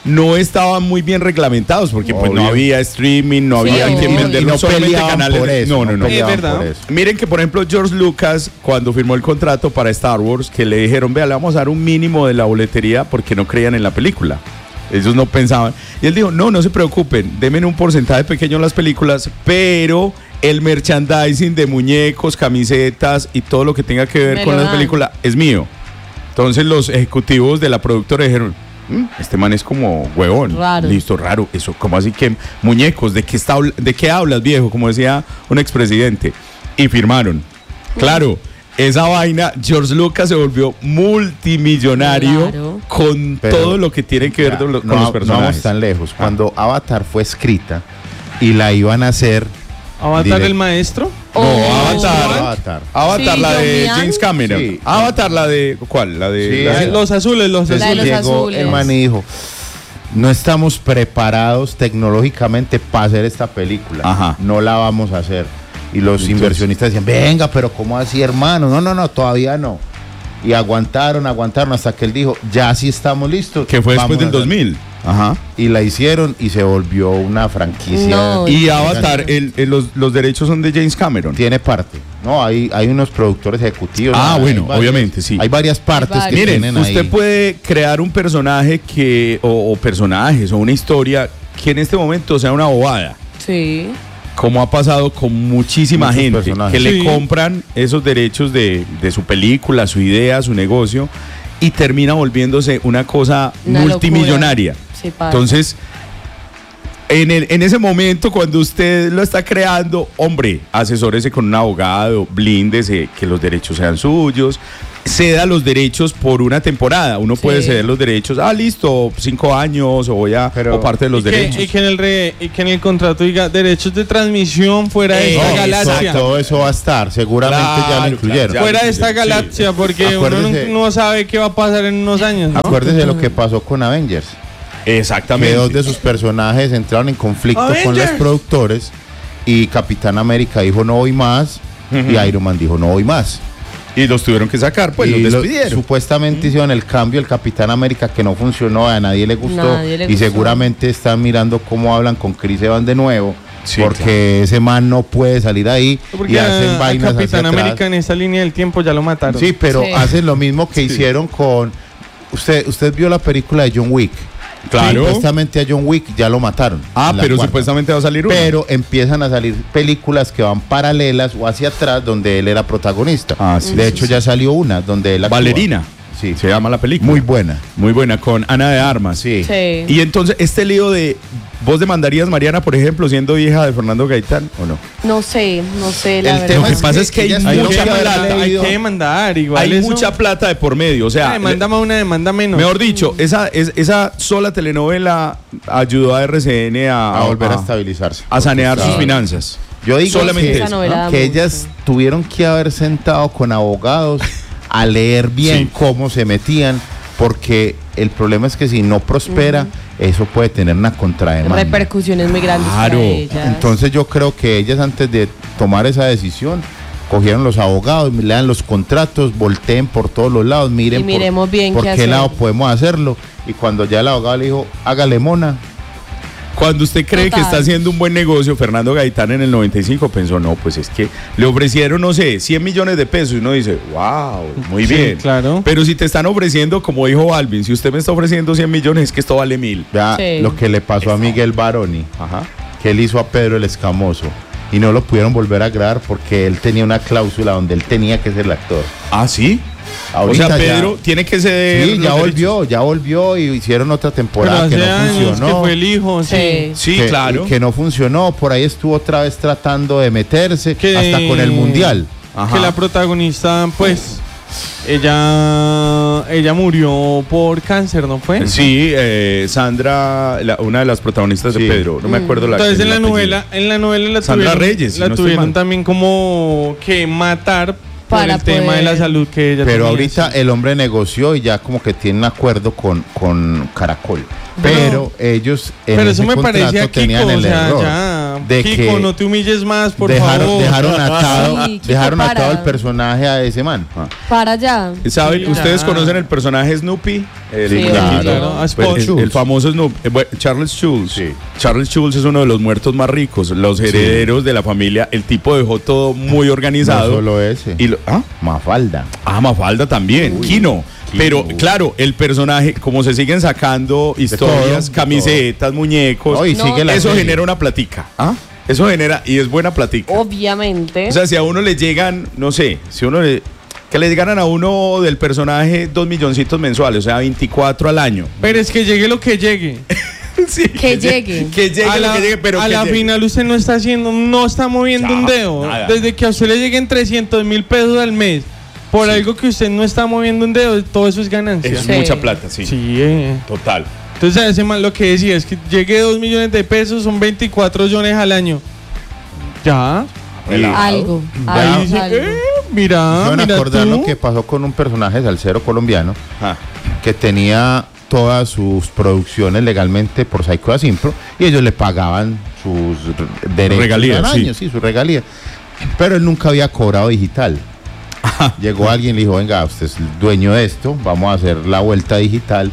Speaker 3: no estaban muy bien reglamentados porque pues no
Speaker 7: Obvio.
Speaker 3: había streaming, no
Speaker 5: Sí,
Speaker 3: había
Speaker 5: obvio.
Speaker 3: quien vender
Speaker 7: Y no
Speaker 3: solamente
Speaker 7: peleaban
Speaker 3: canales.
Speaker 7: por
Speaker 3: de-
Speaker 7: eso,
Speaker 3: no, no, no.
Speaker 7: peleaban
Speaker 2: Es verdad.
Speaker 7: por eso.
Speaker 3: Miren que, por ejemplo, George Lucas, cuando firmó el contrato para Star Wars, que le dijeron, vea, le vamos a dar un mínimo de la boletería porque no creían en la película. Ellos no pensaban. Y él dijo, no, no se preocupen, denme un porcentaje pequeño en las películas, pero el merchandising de muñecos, camisetas y todo lo que tenga que ver
Speaker 5: Me
Speaker 3: con
Speaker 5: lo
Speaker 3: la
Speaker 5: dan.
Speaker 3: película es mío. Entonces los ejecutivos de la productora dijeron, "Mm, este man es como huevón.
Speaker 5: Raro.
Speaker 3: Listo, raro. Eso, ¿cómo así que muñecos? ¿De qué, está, habl- ¿De qué hablas, viejo? Como decía un expresidente. Y firmaron. Claro, esa vaina, George Lucas se volvió multimillonario
Speaker 5: Claro.
Speaker 3: con
Speaker 7: Pero,
Speaker 3: todo lo que tiene que ver
Speaker 7: Ya,
Speaker 3: con los,
Speaker 7: no,
Speaker 3: con los
Speaker 7: no
Speaker 3: personajes.
Speaker 7: vamos tan lejos. Cuando Avatar fue escrita y la iban a hacer.
Speaker 2: ¿Avatar
Speaker 7: Direct-
Speaker 2: el maestro?
Speaker 3: No,
Speaker 5: Oh.
Speaker 3: Avatar.
Speaker 7: Avatar.
Speaker 3: Avatar,
Speaker 5: Sí,
Speaker 3: la
Speaker 5: John
Speaker 3: de
Speaker 5: Mian.
Speaker 3: James Cameron.
Speaker 7: Sí.
Speaker 3: Avatar, la de. ¿Cuál? La de.
Speaker 7: Sí,
Speaker 3: la de-
Speaker 7: esa.
Speaker 2: Los azules, los
Speaker 5: La de
Speaker 2: azules.
Speaker 5: los
Speaker 7: Llegó
Speaker 5: azules.
Speaker 7: el man y dijo, no estamos preparados tecnológicamente para hacer esta película.
Speaker 3: Ajá.
Speaker 7: No la vamos a hacer. Y los
Speaker 3: Entonces-
Speaker 7: inversionistas decían, venga, pero ¿cómo así, hermano? No, no, no, todavía no. Y aguantaron, aguantaron hasta que él dijo, ya sí estamos listos.
Speaker 3: que fue después
Speaker 7: vamos
Speaker 3: del
Speaker 7: a hacer".
Speaker 3: dos mil. Ajá.
Speaker 7: Y la hicieron y se volvió una franquicia.
Speaker 5: No.
Speaker 3: Y
Speaker 5: Sí.
Speaker 3: Avatar, el, el- los, los derechos son de James Cameron.
Speaker 7: Tiene parte. No, hay, hay unos productores ejecutivos.
Speaker 3: Ah,
Speaker 7: hay
Speaker 3: bueno,
Speaker 7: varios-
Speaker 3: obviamente, sí.
Speaker 7: Hay varias partes
Speaker 5: Hay
Speaker 7: que
Speaker 5: varios.
Speaker 3: Miren,
Speaker 7: tienen
Speaker 3: usted
Speaker 7: ahí.
Speaker 3: puede crear un personaje que, o, o personajes, o una historia que en este momento sea una bobada.
Speaker 5: Sí.
Speaker 3: Como ha pasado con muchísima
Speaker 7: Muchos
Speaker 3: gente
Speaker 7: personajes.
Speaker 3: que le
Speaker 2: Sí.
Speaker 3: compran esos derechos de, de su película, su idea, su negocio y termina volviéndose una cosa
Speaker 5: Una
Speaker 3: multimillonaria.
Speaker 5: locura. Sí, pasa.
Speaker 3: Entonces, en, el- en ese momento, cuando usted lo está creando, hombre, asesórese con un abogado, blíndese que los derechos sean suyos, ceda los derechos por una temporada. Uno
Speaker 5: Sí.
Speaker 3: puede ceder los derechos, ah, listo, cinco años, o voy a,
Speaker 7: Pero-
Speaker 3: o parte de los
Speaker 2: y, que,
Speaker 3: derechos.
Speaker 2: y que en el re- y que en el contrato diga derechos de transmisión fuera de
Speaker 3: Eh,
Speaker 2: esta
Speaker 3: no,
Speaker 2: galaxia.
Speaker 7: Todo, todo eso va a estar, seguramente ya
Speaker 3: Claro,
Speaker 7: lo incluyeron.
Speaker 3: claro,
Speaker 2: Fuera de esta
Speaker 3: Sí.
Speaker 2: galaxia, porque uno
Speaker 7: Acuérdese-
Speaker 2: no, no sabe qué va a pasar en unos años, ¿no?
Speaker 7: Acuérdese de lo que pasó con Avengers, que
Speaker 3: Exactamente.
Speaker 7: dos de sus personajes entraron en conflicto con los
Speaker 2: Avengers.
Speaker 7: productores y Capitán América dijo no voy más y Iron Man dijo no voy más.
Speaker 3: Y los tuvieron que sacar, pues
Speaker 7: y
Speaker 3: los
Speaker 7: lo-
Speaker 3: despidieron.
Speaker 7: supuestamente hicieron el cambio el Capitán América que no funcionó, a nadie le gustó
Speaker 5: Nadie le
Speaker 7: y
Speaker 5: gustó.
Speaker 7: seguramente están mirando cómo hablan con Chris Evans de nuevo.
Speaker 3: Sí,
Speaker 7: porque ese man no puede salir ahí
Speaker 2: Porque
Speaker 7: y hacen
Speaker 2: a, a
Speaker 7: vainas hacia
Speaker 2: Capitán
Speaker 7: atrás.
Speaker 2: América en esa línea del tiempo ya lo mataron.
Speaker 7: Sí, pero
Speaker 5: Sí.
Speaker 7: hacen lo mismo que hicieron con. Usted usted vio la película de John Wick.
Speaker 3: Claro.
Speaker 7: Supuestamente a John Wick ya lo mataron.
Speaker 3: Ah,
Speaker 7: en la
Speaker 3: pero
Speaker 7: cuarta.
Speaker 3: supuestamente va a salir uno.
Speaker 7: Pero empiezan a salir películas que van paralelas o hacia atrás donde él era protagonista.
Speaker 3: Ah, sí,
Speaker 7: de
Speaker 3: sí,
Speaker 7: hecho,
Speaker 3: sí.
Speaker 7: ya salió una donde él actúa.
Speaker 3: Valerina.
Speaker 7: Sí,
Speaker 3: Se llama la película.
Speaker 7: muy buena.
Speaker 3: Muy buena, con Ana de Armas.
Speaker 7: Sí.
Speaker 5: Sí.
Speaker 3: Y entonces, este lío de. ¿Vos demandarías, Mariana, por ejemplo, siendo hija de Fernando Gaitán o no?
Speaker 5: No sé, no sé, la
Speaker 7: El
Speaker 5: verdad.
Speaker 7: tema
Speaker 3: Lo que pasa es que hay
Speaker 7: ellas
Speaker 2: Hay,
Speaker 3: mucha
Speaker 2: que
Speaker 7: tuvieron
Speaker 3: plata,
Speaker 2: demandar, hay
Speaker 7: leído-
Speaker 2: que demandar, igual
Speaker 3: Hay
Speaker 2: eso-
Speaker 3: mucha plata de por medio. O sea,
Speaker 2: una demanda más, una demanda menos.
Speaker 3: mejor dicho, esa, es- esa sola telenovela ayudó a R C N a,
Speaker 7: A volver a estabilizarse.
Speaker 3: a sanear
Speaker 7: Porque
Speaker 3: sus
Speaker 7: estaba-
Speaker 3: finanzas.
Speaker 7: Yo digo
Speaker 3: Solamente
Speaker 7: que,
Speaker 3: eso,
Speaker 5: Esa novela da
Speaker 7: que
Speaker 5: mucho.
Speaker 7: ellas tuvieron que haber sentado con abogados a leer bien
Speaker 3: Sí.
Speaker 7: cómo se metían, porque el problema es que si no prospera, eso puede tener una contrademanda.
Speaker 5: Repercusiones muy grandes
Speaker 3: Claro.
Speaker 5: para ellas.
Speaker 7: Entonces yo creo que ellas antes de tomar esa decisión, cogieron los abogados, lean los contratos, volteen por todos los lados, miren
Speaker 5: Y miremos
Speaker 7: por,
Speaker 5: bien
Speaker 7: por
Speaker 5: qué
Speaker 7: qué
Speaker 5: hacer.
Speaker 7: lado podemos hacerlo. Y cuando ya el abogado le dijo, hágale mona,
Speaker 3: Cuando usted cree
Speaker 5: Total.
Speaker 3: que está haciendo un buen negocio, Fernando Gaitán en el noventa y cinco pensó, no, pues es que le ofrecieron, no sé, cien millones de pesos. Y uno dice, wow, muy
Speaker 2: Sí,
Speaker 3: bien.
Speaker 2: claro.
Speaker 3: Pero si te están ofreciendo, como dijo Balvin, si usted me está ofreciendo cien millones, es que esto vale mil.
Speaker 7: vea
Speaker 5: Sí.
Speaker 7: lo que le pasó a Miguel Baroni,
Speaker 3: Ajá.
Speaker 7: que él hizo a Pedro el Escamoso. Y no lo pudieron volver a grabar porque él tenía una cláusula donde él tenía que ser el actor.
Speaker 3: Ah, sí.
Speaker 7: Ahorita
Speaker 3: o sea,
Speaker 7: ya-
Speaker 3: Pedro tiene que ceder.
Speaker 7: Sí,
Speaker 3: los
Speaker 7: ya
Speaker 3: derechos.
Speaker 7: volvió, ya volvió y hicieron otra
Speaker 2: Pero
Speaker 7: temporada
Speaker 2: hace
Speaker 7: que no
Speaker 2: años
Speaker 7: funcionó.
Speaker 2: que fue el hijo, sí.
Speaker 5: Sí.
Speaker 3: Sí,
Speaker 7: que,
Speaker 3: claro.
Speaker 7: que no funcionó, por ahí estuvo otra vez tratando de meterse,
Speaker 2: Que-
Speaker 7: hasta con el mundial.
Speaker 3: Ajá.
Speaker 2: Que la protagonista, pues, ella ella murió por cáncer, ¿no fue?
Speaker 3: Sí, eh, Sandra, la- una de las protagonistas
Speaker 7: Sí.
Speaker 3: de Pedro, no me acuerdo la
Speaker 2: Entonces en
Speaker 3: el
Speaker 2: la
Speaker 3: apellido.
Speaker 2: novela, en la novela la
Speaker 3: Sandra
Speaker 2: tuvieron,
Speaker 3: Reyes, si
Speaker 2: la
Speaker 3: no estoy
Speaker 2: tuvieron
Speaker 3: mal.
Speaker 2: también como que matar por
Speaker 5: Para
Speaker 2: el tema de
Speaker 5: poder-
Speaker 2: la salud que ella
Speaker 7: Pero
Speaker 2: tenía,
Speaker 7: ahorita
Speaker 2: sí.
Speaker 7: el hombre negoció y ya como que tiene un acuerdo con, con Caracol.
Speaker 2: Pero-
Speaker 7: Pero ellos en
Speaker 2: Pero
Speaker 7: ese
Speaker 2: eso me
Speaker 7: contrato
Speaker 2: parece a Kiko,
Speaker 7: tenían
Speaker 2: o
Speaker 7: el
Speaker 2: sea,
Speaker 7: error.
Speaker 2: ya,
Speaker 7: de
Speaker 2: Kiko,
Speaker 7: que
Speaker 2: no te humilles más, por
Speaker 7: dejaron,
Speaker 2: favor.
Speaker 7: dejaron atado,
Speaker 5: Sí, Kiko,
Speaker 7: dejaron
Speaker 5: para.
Speaker 7: atado el personaje a ese man. Ah.
Speaker 5: Para allá.
Speaker 3: ¿Saben?
Speaker 2: Sí,
Speaker 3: ¿Ustedes
Speaker 2: ya.
Speaker 3: conocen el personaje Snoopy? El,
Speaker 5: Sí,
Speaker 3: muñequito.
Speaker 2: claro, a
Speaker 3: Pues,
Speaker 2: Spot.
Speaker 3: el, el famoso Snoopy. eh, bueno, Charles Schulz.
Speaker 7: Sí.
Speaker 3: Charles Schulz es uno de los muertos más ricos, los herederos de la familia. El tipo dejó todo muy organizado.
Speaker 7: No solo ese.
Speaker 3: Y lo- ¿ah?
Speaker 7: Mafalda.
Speaker 3: Ah, Mafalda también, Kino. Pero claro, el personaje, como se siguen sacando historias,
Speaker 7: todo, de
Speaker 3: camisetas, muñecos,
Speaker 7: No, y
Speaker 5: No,
Speaker 7: sigue la
Speaker 3: eso
Speaker 7: serie.
Speaker 3: genera una platica. ¿Ah? Eso genera, y es buena platica.
Speaker 5: Obviamente.
Speaker 3: O sea, si a uno le llegan, no sé, si uno le, que le llegaran a uno del personaje dos milloncitos mensuales, o sea, veinticuatro al año.
Speaker 2: Pero es que llegue lo que llegue.
Speaker 3: Sí,
Speaker 5: Que llegue.
Speaker 3: Que llegue
Speaker 2: a
Speaker 3: lo
Speaker 2: la,
Speaker 3: que llegue, pero
Speaker 2: a
Speaker 3: que
Speaker 2: la
Speaker 3: llegue.
Speaker 2: final usted no está haciendo, no está moviendo
Speaker 3: Ya,
Speaker 2: un dedo.
Speaker 3: nada.
Speaker 2: Desde que a usted le lleguen trescientos mil pesos al mes por algo que usted no está moviendo un dedo, todo eso es ganancia.
Speaker 3: Es
Speaker 5: Sí.
Speaker 3: mucha plata, sí.
Speaker 2: Sí, eh.
Speaker 3: Total.
Speaker 2: Entonces a ese man lo que decía es que llegue dos millones de pesos, son veinticuatro millones al año. Ya.
Speaker 3: Relajado.
Speaker 5: Algo.
Speaker 2: Ahí
Speaker 5: algo,
Speaker 2: dice,
Speaker 5: algo.
Speaker 2: eh, mira,
Speaker 7: Van a
Speaker 2: mira
Speaker 7: acordar
Speaker 2: tú.
Speaker 7: lo que pasó con un personaje salsero colombiano
Speaker 3: Ah.
Speaker 7: que tenía todas sus producciones legalmente por Psycho Asimpro y ellos le pagaban sus r- derechos
Speaker 3: Regalías,
Speaker 7: al año, sí, sus regalías. Pero él nunca había cobrado digital. Llegó alguien y le dijo, venga, usted es el dueño de esto, vamos a hacer la vuelta digital.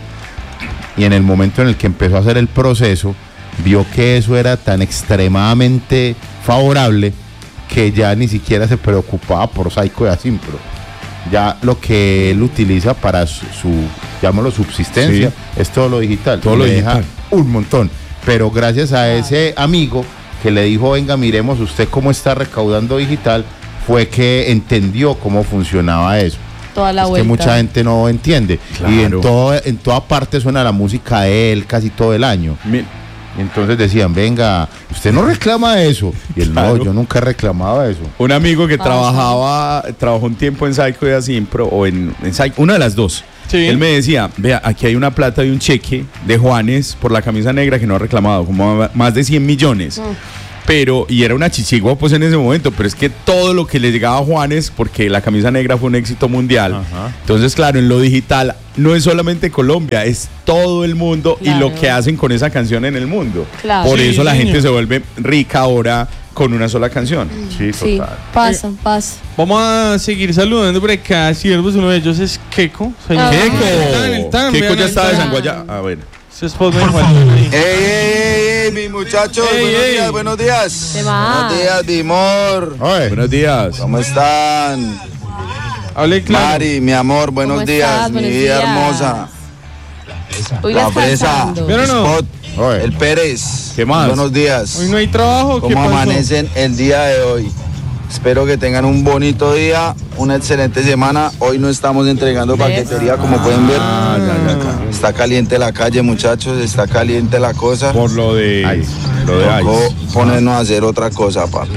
Speaker 7: Y en el momento en el que empezó a hacer el proceso, vio que eso era tan extremadamente favorable que ya ni siquiera se preocupaba por Psycho de Asimpro. Ya lo que él utiliza para su, su llámalo, subsistencia,
Speaker 3: Sí.
Speaker 7: es todo lo digital.
Speaker 3: Todo lo
Speaker 7: Le deja
Speaker 3: digital.
Speaker 7: un montón. Pero gracias a ese amigo que le dijo, venga, miremos usted cómo está recaudando digital, fue que entendió cómo funcionaba eso.
Speaker 5: Toda la
Speaker 7: Es que
Speaker 5: vuelta.
Speaker 7: mucha gente no entiende.
Speaker 3: Claro.
Speaker 7: Y en, todo, en toda parte suena la música de él casi todo el año.
Speaker 3: Mi-
Speaker 7: Y entonces decían, venga, usted no reclama eso. Y él,
Speaker 3: Claro.
Speaker 7: no, yo nunca he reclamado eso.
Speaker 3: Un amigo que
Speaker 5: Ah,
Speaker 3: trabajaba, trabajó un tiempo en Psycho y Asimpro, o en, en Psycho, una de las dos.
Speaker 2: Sí.
Speaker 3: Él me decía, vea, aquí hay una plata de un cheque de Juanes por la camisa negra que no ha reclamado, como más de cien millones. Pero, y era una chichigua pues en ese momento, pero es que todo lo que le llegaba a Juanes, porque la camisa negra fue un éxito mundial.
Speaker 7: Ajá.
Speaker 3: Entonces, claro, en lo digital no es solamente Colombia, es todo el mundo y
Speaker 5: Claro.
Speaker 3: lo que hacen con esa canción en el mundo.
Speaker 5: Claro.
Speaker 3: Por
Speaker 2: Sí,
Speaker 3: eso la
Speaker 2: señor.
Speaker 3: gente se vuelve rica ahora con una sola canción.
Speaker 7: Sí,
Speaker 5: Sí,
Speaker 7: total.
Speaker 5: pasa, pasa.
Speaker 2: Vamos a seguir saludando por acá, siervos. Uno de ellos es Keiko. Señor.
Speaker 5: Ah.
Speaker 3: Keiko.
Speaker 2: Está en el tan,
Speaker 3: Keiko
Speaker 2: vean
Speaker 3: ya
Speaker 2: el
Speaker 3: está de
Speaker 2: tan.
Speaker 3: Sanguaya. A ver.
Speaker 2: Ese spot me falta ahí.
Speaker 8: ¡Ey, ey, ey, mis muchachos!
Speaker 2: Ey,
Speaker 8: buenos
Speaker 2: ey.
Speaker 8: días, buenos días.
Speaker 5: ¿Qué más?
Speaker 8: Buenos días, Dimor.
Speaker 7: Oye,
Speaker 3: Buenos días.
Speaker 8: ¿Cómo están?
Speaker 2: Hable claro.
Speaker 8: Mari, mi amor, buenos
Speaker 5: ¿Cómo
Speaker 8: días,
Speaker 5: estás?
Speaker 8: mi
Speaker 5: Buenos
Speaker 8: vida
Speaker 5: días.
Speaker 8: hermosa.
Speaker 5: Hoy
Speaker 8: La fresa.
Speaker 5: descansando.
Speaker 2: ¿Vieron o no?
Speaker 8: Spot,
Speaker 7: oye.
Speaker 8: el Pérez.
Speaker 3: ¿Qué más?
Speaker 8: Buenos días.
Speaker 2: Hoy no hay trabajo. ¿Qué
Speaker 8: ¿Cómo
Speaker 2: pasó?
Speaker 8: amanecen el día de hoy? Espero que tengan un bonito día, una excelente semana. Hoy no estamos entregando paquetería, como pueden ver.
Speaker 3: Ah, ya, ya, ya.
Speaker 8: Está caliente la calle, muchachos, está caliente la cosa.
Speaker 3: Por lo de.
Speaker 7: Ice.
Speaker 3: Lo de
Speaker 8: Tocó
Speaker 3: Ice.
Speaker 8: ponernos a hacer otra cosa, papi.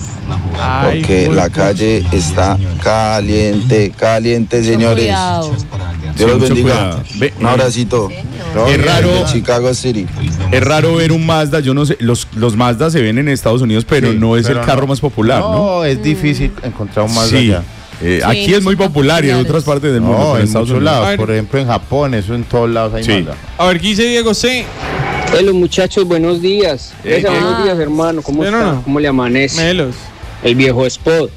Speaker 2: Ay,
Speaker 8: Porque
Speaker 2: güey,
Speaker 8: la calle está caliente, caliente, señores.
Speaker 5: Cuidado.
Speaker 8: Dios los
Speaker 3: Sí, mucho
Speaker 8: bendiga.
Speaker 3: cuidado. Ve-
Speaker 8: Un abracito.
Speaker 3: Es raro,
Speaker 8: De Chicago City.
Speaker 3: es raro ver un Mazda. Yo no sé, los, los Mazda se ven en Estados Unidos, pero
Speaker 7: Sí,
Speaker 3: no es
Speaker 7: pero
Speaker 3: el carro
Speaker 7: no.
Speaker 3: más popular, ¿no?
Speaker 7: No, es difícil encontrar un Mazda
Speaker 3: Sí.
Speaker 7: allá.
Speaker 3: Eh,
Speaker 5: Sí,
Speaker 3: aquí
Speaker 5: no
Speaker 3: es muy
Speaker 5: son
Speaker 3: popular y en
Speaker 5: populares.
Speaker 3: otras partes del mundo,
Speaker 7: No,
Speaker 3: pero
Speaker 7: en
Speaker 3: Estados
Speaker 7: muchos
Speaker 3: Unidos.
Speaker 7: lados.
Speaker 2: Ay.
Speaker 7: Por ejemplo, en Japón, eso en todos lados hay
Speaker 3: Sí.
Speaker 7: Mazda.
Speaker 2: A ver, ¿qué dice Diego C?
Speaker 9: Hola muchachos, buenos días.
Speaker 3: Eh,
Speaker 9: Esa,
Speaker 3: eh.
Speaker 9: buenos días, hermano. ¿Cómo
Speaker 2: Bueno,
Speaker 9: está?
Speaker 2: no.
Speaker 9: ¿Cómo le amanece?
Speaker 2: Melos.
Speaker 9: El viejo Spot.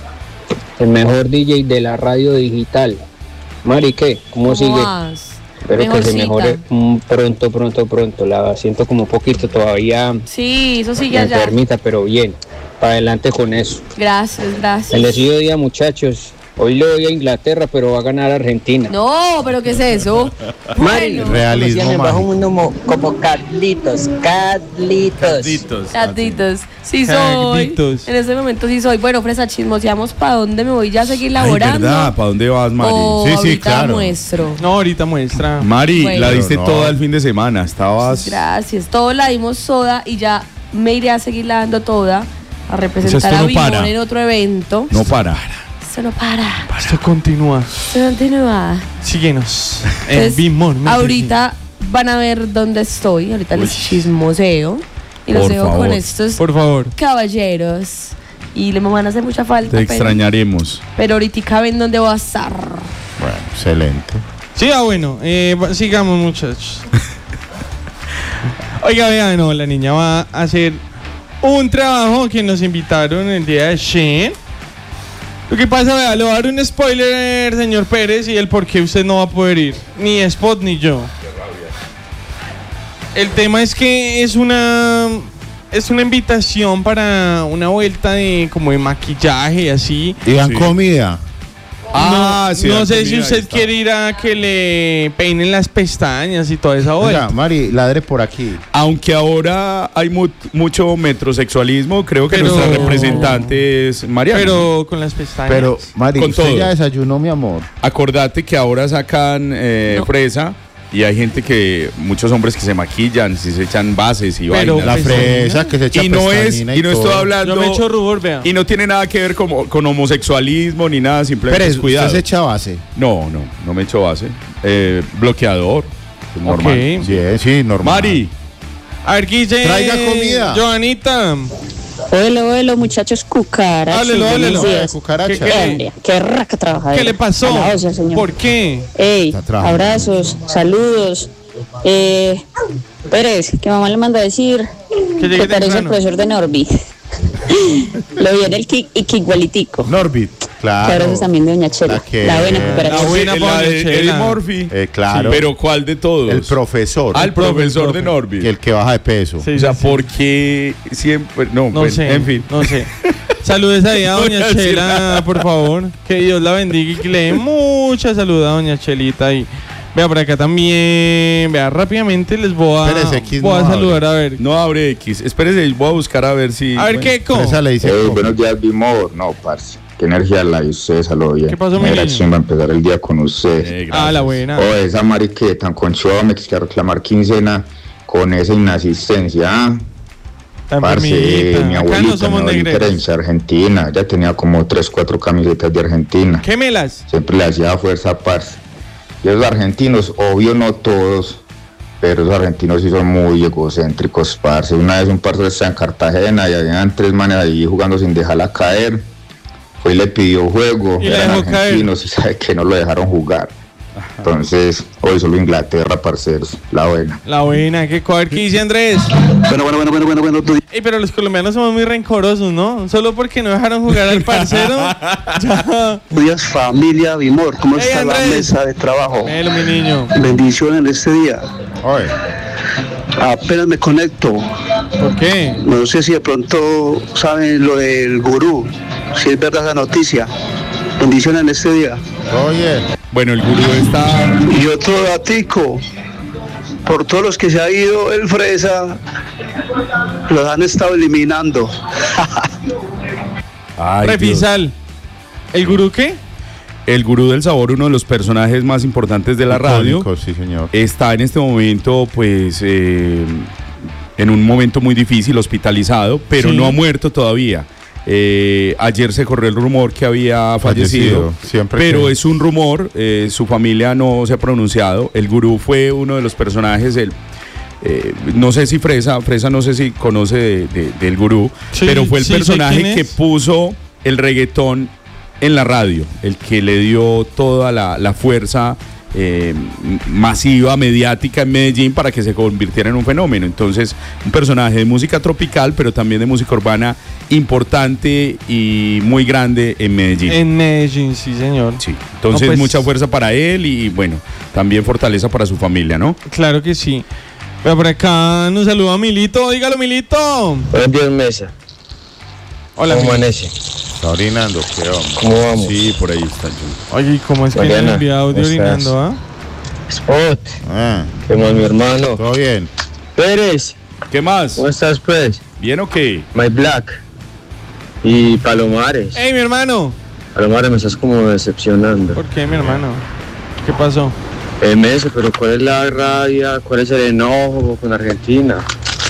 Speaker 9: El mejor D J de la radio digital. Mari, ¿qué? ¿Cómo,
Speaker 5: ¿Cómo
Speaker 9: sigue?
Speaker 5: vas?
Speaker 9: Espero que se
Speaker 5: Mejorcita.
Speaker 9: mejore mm, pronto, pronto, pronto. La siento como un poquito todavía
Speaker 5: Sí, eso sí, ya, ya.
Speaker 9: enfermita, pero bien. Para adelante con eso.
Speaker 5: Gracias, gracias.
Speaker 9: Bendecido día, muchachos. Hoy le doy a Inglaterra, pero va a ganar Argentina.
Speaker 5: No, pero ¿qué es eso?
Speaker 9: Mari,
Speaker 5: Bueno.
Speaker 7: Realismo
Speaker 9: como,
Speaker 7: mágico.
Speaker 9: mundo mo- como Carlitos, Carlitos.
Speaker 5: Gatitos. Sí soy.
Speaker 2: Gatitos.
Speaker 5: En este momento sí soy. Bueno, Fresa, chismoseamos para dónde me voy ya a seguir
Speaker 3: Ay,
Speaker 5: laborando.
Speaker 3: ¿verdad? ¿Para dónde vas, Mari?
Speaker 5: O
Speaker 7: Sí, sí,
Speaker 5: ahorita
Speaker 7: claro.
Speaker 5: muestro.
Speaker 2: No, ahorita muestra.
Speaker 3: Mari,
Speaker 5: Bueno.
Speaker 3: la diste
Speaker 7: Pero no.
Speaker 3: toda el fin de semana. Estabas.
Speaker 5: Gracias. Todo la dimos toda y ya me iré a seguir la dando toda a representar
Speaker 3: esto
Speaker 5: a
Speaker 3: no
Speaker 5: Bimón
Speaker 3: para.
Speaker 5: en otro evento.
Speaker 3: No para.
Speaker 5: Esto no para.
Speaker 2: Esto continúa.
Speaker 5: Esto continúa.
Speaker 2: Síguenos. En
Speaker 5: Entonces,
Speaker 2: Bimón.
Speaker 5: ahorita van a ver dónde estoy. Ahorita les chismoseo. Y los
Speaker 3: Por
Speaker 5: dejo
Speaker 3: favor.
Speaker 5: con estos
Speaker 2: Por favor.
Speaker 5: caballeros. Y le me van a hacer mucha falta.
Speaker 3: Te
Speaker 5: pero-
Speaker 3: extrañaremos.
Speaker 5: Pero ahorita ven dónde voy a estar.
Speaker 7: Bueno, excelente.
Speaker 2: Sí, ah, bueno. Eh, va- sigamos, muchachos. Oiga, vean, no, la niña va a hacer un trabajo que nos invitaron el día de Shein. Lo que pasa, vea, le voy a dar un spoiler, señor Pérez, y el por qué usted no va a poder ir. Ni Spot ni yo. El tema es que es una es una invitación para una vuelta de como de maquillaje y así.
Speaker 7: Y dan
Speaker 3: Sí.
Speaker 7: comida.
Speaker 3: Ah,
Speaker 2: no,
Speaker 3: sí,
Speaker 2: no
Speaker 3: la
Speaker 2: sé
Speaker 3: comida,
Speaker 2: si
Speaker 3: ahí
Speaker 2: usted
Speaker 3: está.
Speaker 2: quiere ir a que le peinen las pestañas y toda esa vuelta.
Speaker 7: Oiga, Mari, ladre por aquí.
Speaker 3: Aunque ahora hay mu- mucho metrosexualismo, creo que
Speaker 2: Pero-
Speaker 3: nuestra representante es Mariana.
Speaker 2: Pero con las pestañas.
Speaker 7: Pero, Mari,
Speaker 3: Con
Speaker 7: usted
Speaker 3: todo.
Speaker 7: ya desayunó, mi amor.
Speaker 3: Acordate que ahora sacan eh,
Speaker 5: No.
Speaker 3: fresa y hay gente que, muchos hombres que se maquillan, si se echan bases y
Speaker 2: Pero
Speaker 3: vainas.
Speaker 7: La
Speaker 2: pestañina.
Speaker 7: fresa que se echa
Speaker 3: y no es,
Speaker 7: pestañina
Speaker 3: y no estoy
Speaker 7: todo.
Speaker 3: hablando,
Speaker 2: Yo me echo rubor, vea.
Speaker 3: y no tiene nada que ver con, con homosexualismo ni nada, simplemente
Speaker 7: Pérez,
Speaker 3: es cuidado.
Speaker 7: ¿usted se echa base?
Speaker 3: No, no, no me echo base. Eh, bloqueador, es normal.
Speaker 2: Ok.
Speaker 7: Sí, sí, normal.
Speaker 3: Mari,
Speaker 2: A ver, Guille.
Speaker 7: Traiga comida.
Speaker 2: Joanita.
Speaker 10: Hola, hola, muchachos cucarachas.
Speaker 2: Háblelo, háblelo.
Speaker 10: Buenos días.
Speaker 7: Cucaracha.
Speaker 2: ¿Qué- qué-
Speaker 10: Hombre, qué raca trabajadora.
Speaker 2: ¿Qué le pasó?
Speaker 10: A la osa, señor.
Speaker 2: ¿Por qué?
Speaker 10: Ey,
Speaker 7: Está trabajando.
Speaker 10: abrazos, saludos. Eh, Pérez, que mamá le manda a decir
Speaker 2: Que llegue
Speaker 10: que parece el
Speaker 2: temprano.
Speaker 10: profesor de Norby. Lo vi en el kick y que igualitico.
Speaker 7: Norbit,
Speaker 10: Que
Speaker 7: claro.
Speaker 10: abrazos también de Doña Chela.
Speaker 7: La que-
Speaker 10: La buena
Speaker 2: La
Speaker 10: cooperación.
Speaker 2: buena
Speaker 3: la
Speaker 2: Paula
Speaker 3: de
Speaker 2: Chela.
Speaker 3: Eddie Murphy.
Speaker 7: Eh, claro.
Speaker 3: Pero ¿cuál de todos?
Speaker 7: El profesor.
Speaker 3: Al profesor
Speaker 2: profe.
Speaker 3: de Norby.
Speaker 7: Que el que baja de peso.
Speaker 2: Sí,
Speaker 3: O sea,
Speaker 2: sí, sí.
Speaker 3: ¿por qué siempre? No,
Speaker 2: No
Speaker 3: bueno,
Speaker 2: sé.
Speaker 3: en fin.
Speaker 2: No sé. Saludes ahí a
Speaker 3: No voy
Speaker 2: Doña
Speaker 3: a decir
Speaker 2: Chela,
Speaker 3: nada.
Speaker 2: por favor. Que Dios la bendiga y que le dé mucha salud a Doña Chelita. Y vea por acá también. Vea, rápidamente les voy a,
Speaker 7: Pérez, X
Speaker 2: voy a
Speaker 7: no
Speaker 2: saludar a ver.
Speaker 3: No abre X. Espérese, voy a buscar a ver si.
Speaker 2: A ver
Speaker 3: bueno.
Speaker 2: qué con.
Speaker 7: Esa le dice.
Speaker 11: Hey,
Speaker 7: ¿cómo?
Speaker 11: buenos días, Bimor. No, parce. Qué energía la de ustedes a lo bien.
Speaker 2: ¿Qué pasó, mi
Speaker 11: Mira,
Speaker 2: niño?
Speaker 11: chimba empezar el día con ustedes.
Speaker 3: Eh, gracias.
Speaker 2: Ah, la buena.
Speaker 11: Oh, esa mariqueta tan conchuda me quisiera reclamar quincena con esa inasistencia. ¿ah?
Speaker 2: Está
Speaker 11: Parce,
Speaker 2: enfermita.
Speaker 11: mi
Speaker 2: Acá
Speaker 11: abuelita,
Speaker 2: no
Speaker 11: mi
Speaker 2: somos
Speaker 11: abuelita era
Speaker 2: negreros.
Speaker 11: hincha de Argentina. Ya tenía como tres, cuatro camisetas de Argentina.
Speaker 2: Quémelas.
Speaker 11: Siempre le hacía fuerza, parce. Y esos argentinos, obvio no todos, pero esos argentinos sí son muy egocéntricos, parce. Una vez un parce estaba en Cartagena y habían tres manes ahí jugando sin dejarla caer. Fue y le pidió juego,
Speaker 2: Y la
Speaker 11: eran
Speaker 2: dejó caer.
Speaker 11: argentinos y sabe que no lo dejaron jugar. Entonces, hoy solo Inglaterra, parceros, la buena.
Speaker 2: La buena. ¿Qué cover? ¿Qué dice Andrés?
Speaker 12: Bueno, bueno, bueno, bueno, bueno, bueno. tú-
Speaker 2: Ey, pero los colombianos somos muy rencorosos, ¿no? Solo porque no dejaron jugar al parcero. Ya.
Speaker 12: Buenos días, familia Bimor. ¿Cómo
Speaker 2: Hey,
Speaker 12: está la
Speaker 2: Andrés.
Speaker 12: mesa de trabajo?
Speaker 2: Velo, mi niño.
Speaker 12: Bendiciones en este día.
Speaker 7: Oye,
Speaker 12: Apenas me conecto.
Speaker 2: ¿Por qué?
Speaker 12: No sé si de pronto saben lo del gurú. Si es verdad esa noticia. Bendiciones en este día.
Speaker 7: oye.
Speaker 3: Bueno, el gurú está.
Speaker 12: Y otro datico. Por todos los que se ha ido el fresa, los han estado eliminando.
Speaker 3: Ay, Dios.
Speaker 2: Refisal. ¿El gurú qué?
Speaker 3: El gurú del sabor, uno de los personajes más importantes de la radio,
Speaker 7: Icónico, sí, señor.
Speaker 3: está en este momento, pues, eh, en un momento muy difícil, hospitalizado, pero
Speaker 2: Sí.
Speaker 3: no ha muerto todavía. Eh, ayer se corrió el rumor que había fallecido,
Speaker 7: Fallecido, siempre
Speaker 3: pero
Speaker 7: que-
Speaker 3: es un rumor, eh, su familia no se ha pronunciado. El gurú fue uno de los personajes, el, eh, no sé si Fresa, Fresa no sé si conoce de- de- del gurú,
Speaker 2: Sí,
Speaker 3: pero fue el
Speaker 2: sí sé
Speaker 3: personaje
Speaker 2: quién
Speaker 3: que
Speaker 2: es.
Speaker 3: puso el reggaetón en la radio, el que le dio toda la, la fuerza eh, masiva, mediática en Medellín para que se convirtiera en un fenómeno. Entonces, un personaje de música tropical, pero también de música urbana importante y muy grande en Medellín.
Speaker 2: En Medellín, sí, señor.
Speaker 3: Sí. Entonces,
Speaker 2: No, pues-
Speaker 3: mucha fuerza para él y, bueno, también fortaleza para su familia, ¿no?
Speaker 2: Claro que sí. Pero por acá nos saluda Milito. Dígalo, Milito.
Speaker 9: Buenos días, mesa.
Speaker 2: Hola,
Speaker 9: ¿Cómo
Speaker 2: Milito.
Speaker 9: amanece?
Speaker 7: Está orinando, qué hombre.
Speaker 9: ¿Cómo vamos?
Speaker 3: Sí, por ahí está.
Speaker 2: Oye, ¿y cómo es que
Speaker 9: Mariana,
Speaker 2: le envía audio
Speaker 9: ¿cómo estás?
Speaker 2: orinando, ah?
Speaker 9: Spot,
Speaker 7: Ah,
Speaker 9: ¿qué más, mi hermano?
Speaker 7: todo bien.
Speaker 9: Pérez,
Speaker 3: ¿Qué más?
Speaker 9: ¿cómo estás, pues?
Speaker 3: ¿Bien o qué?
Speaker 9: My Black. Y Palomares.
Speaker 2: ¡Ey, mi hermano!
Speaker 9: Palomares, me estás como decepcionando.
Speaker 2: ¿Por qué, mi hermano? ¿Qué pasó?
Speaker 9: Eh, mesa, pero ¿cuál es la rabia? ¿Cuál es el enojo con Argentina?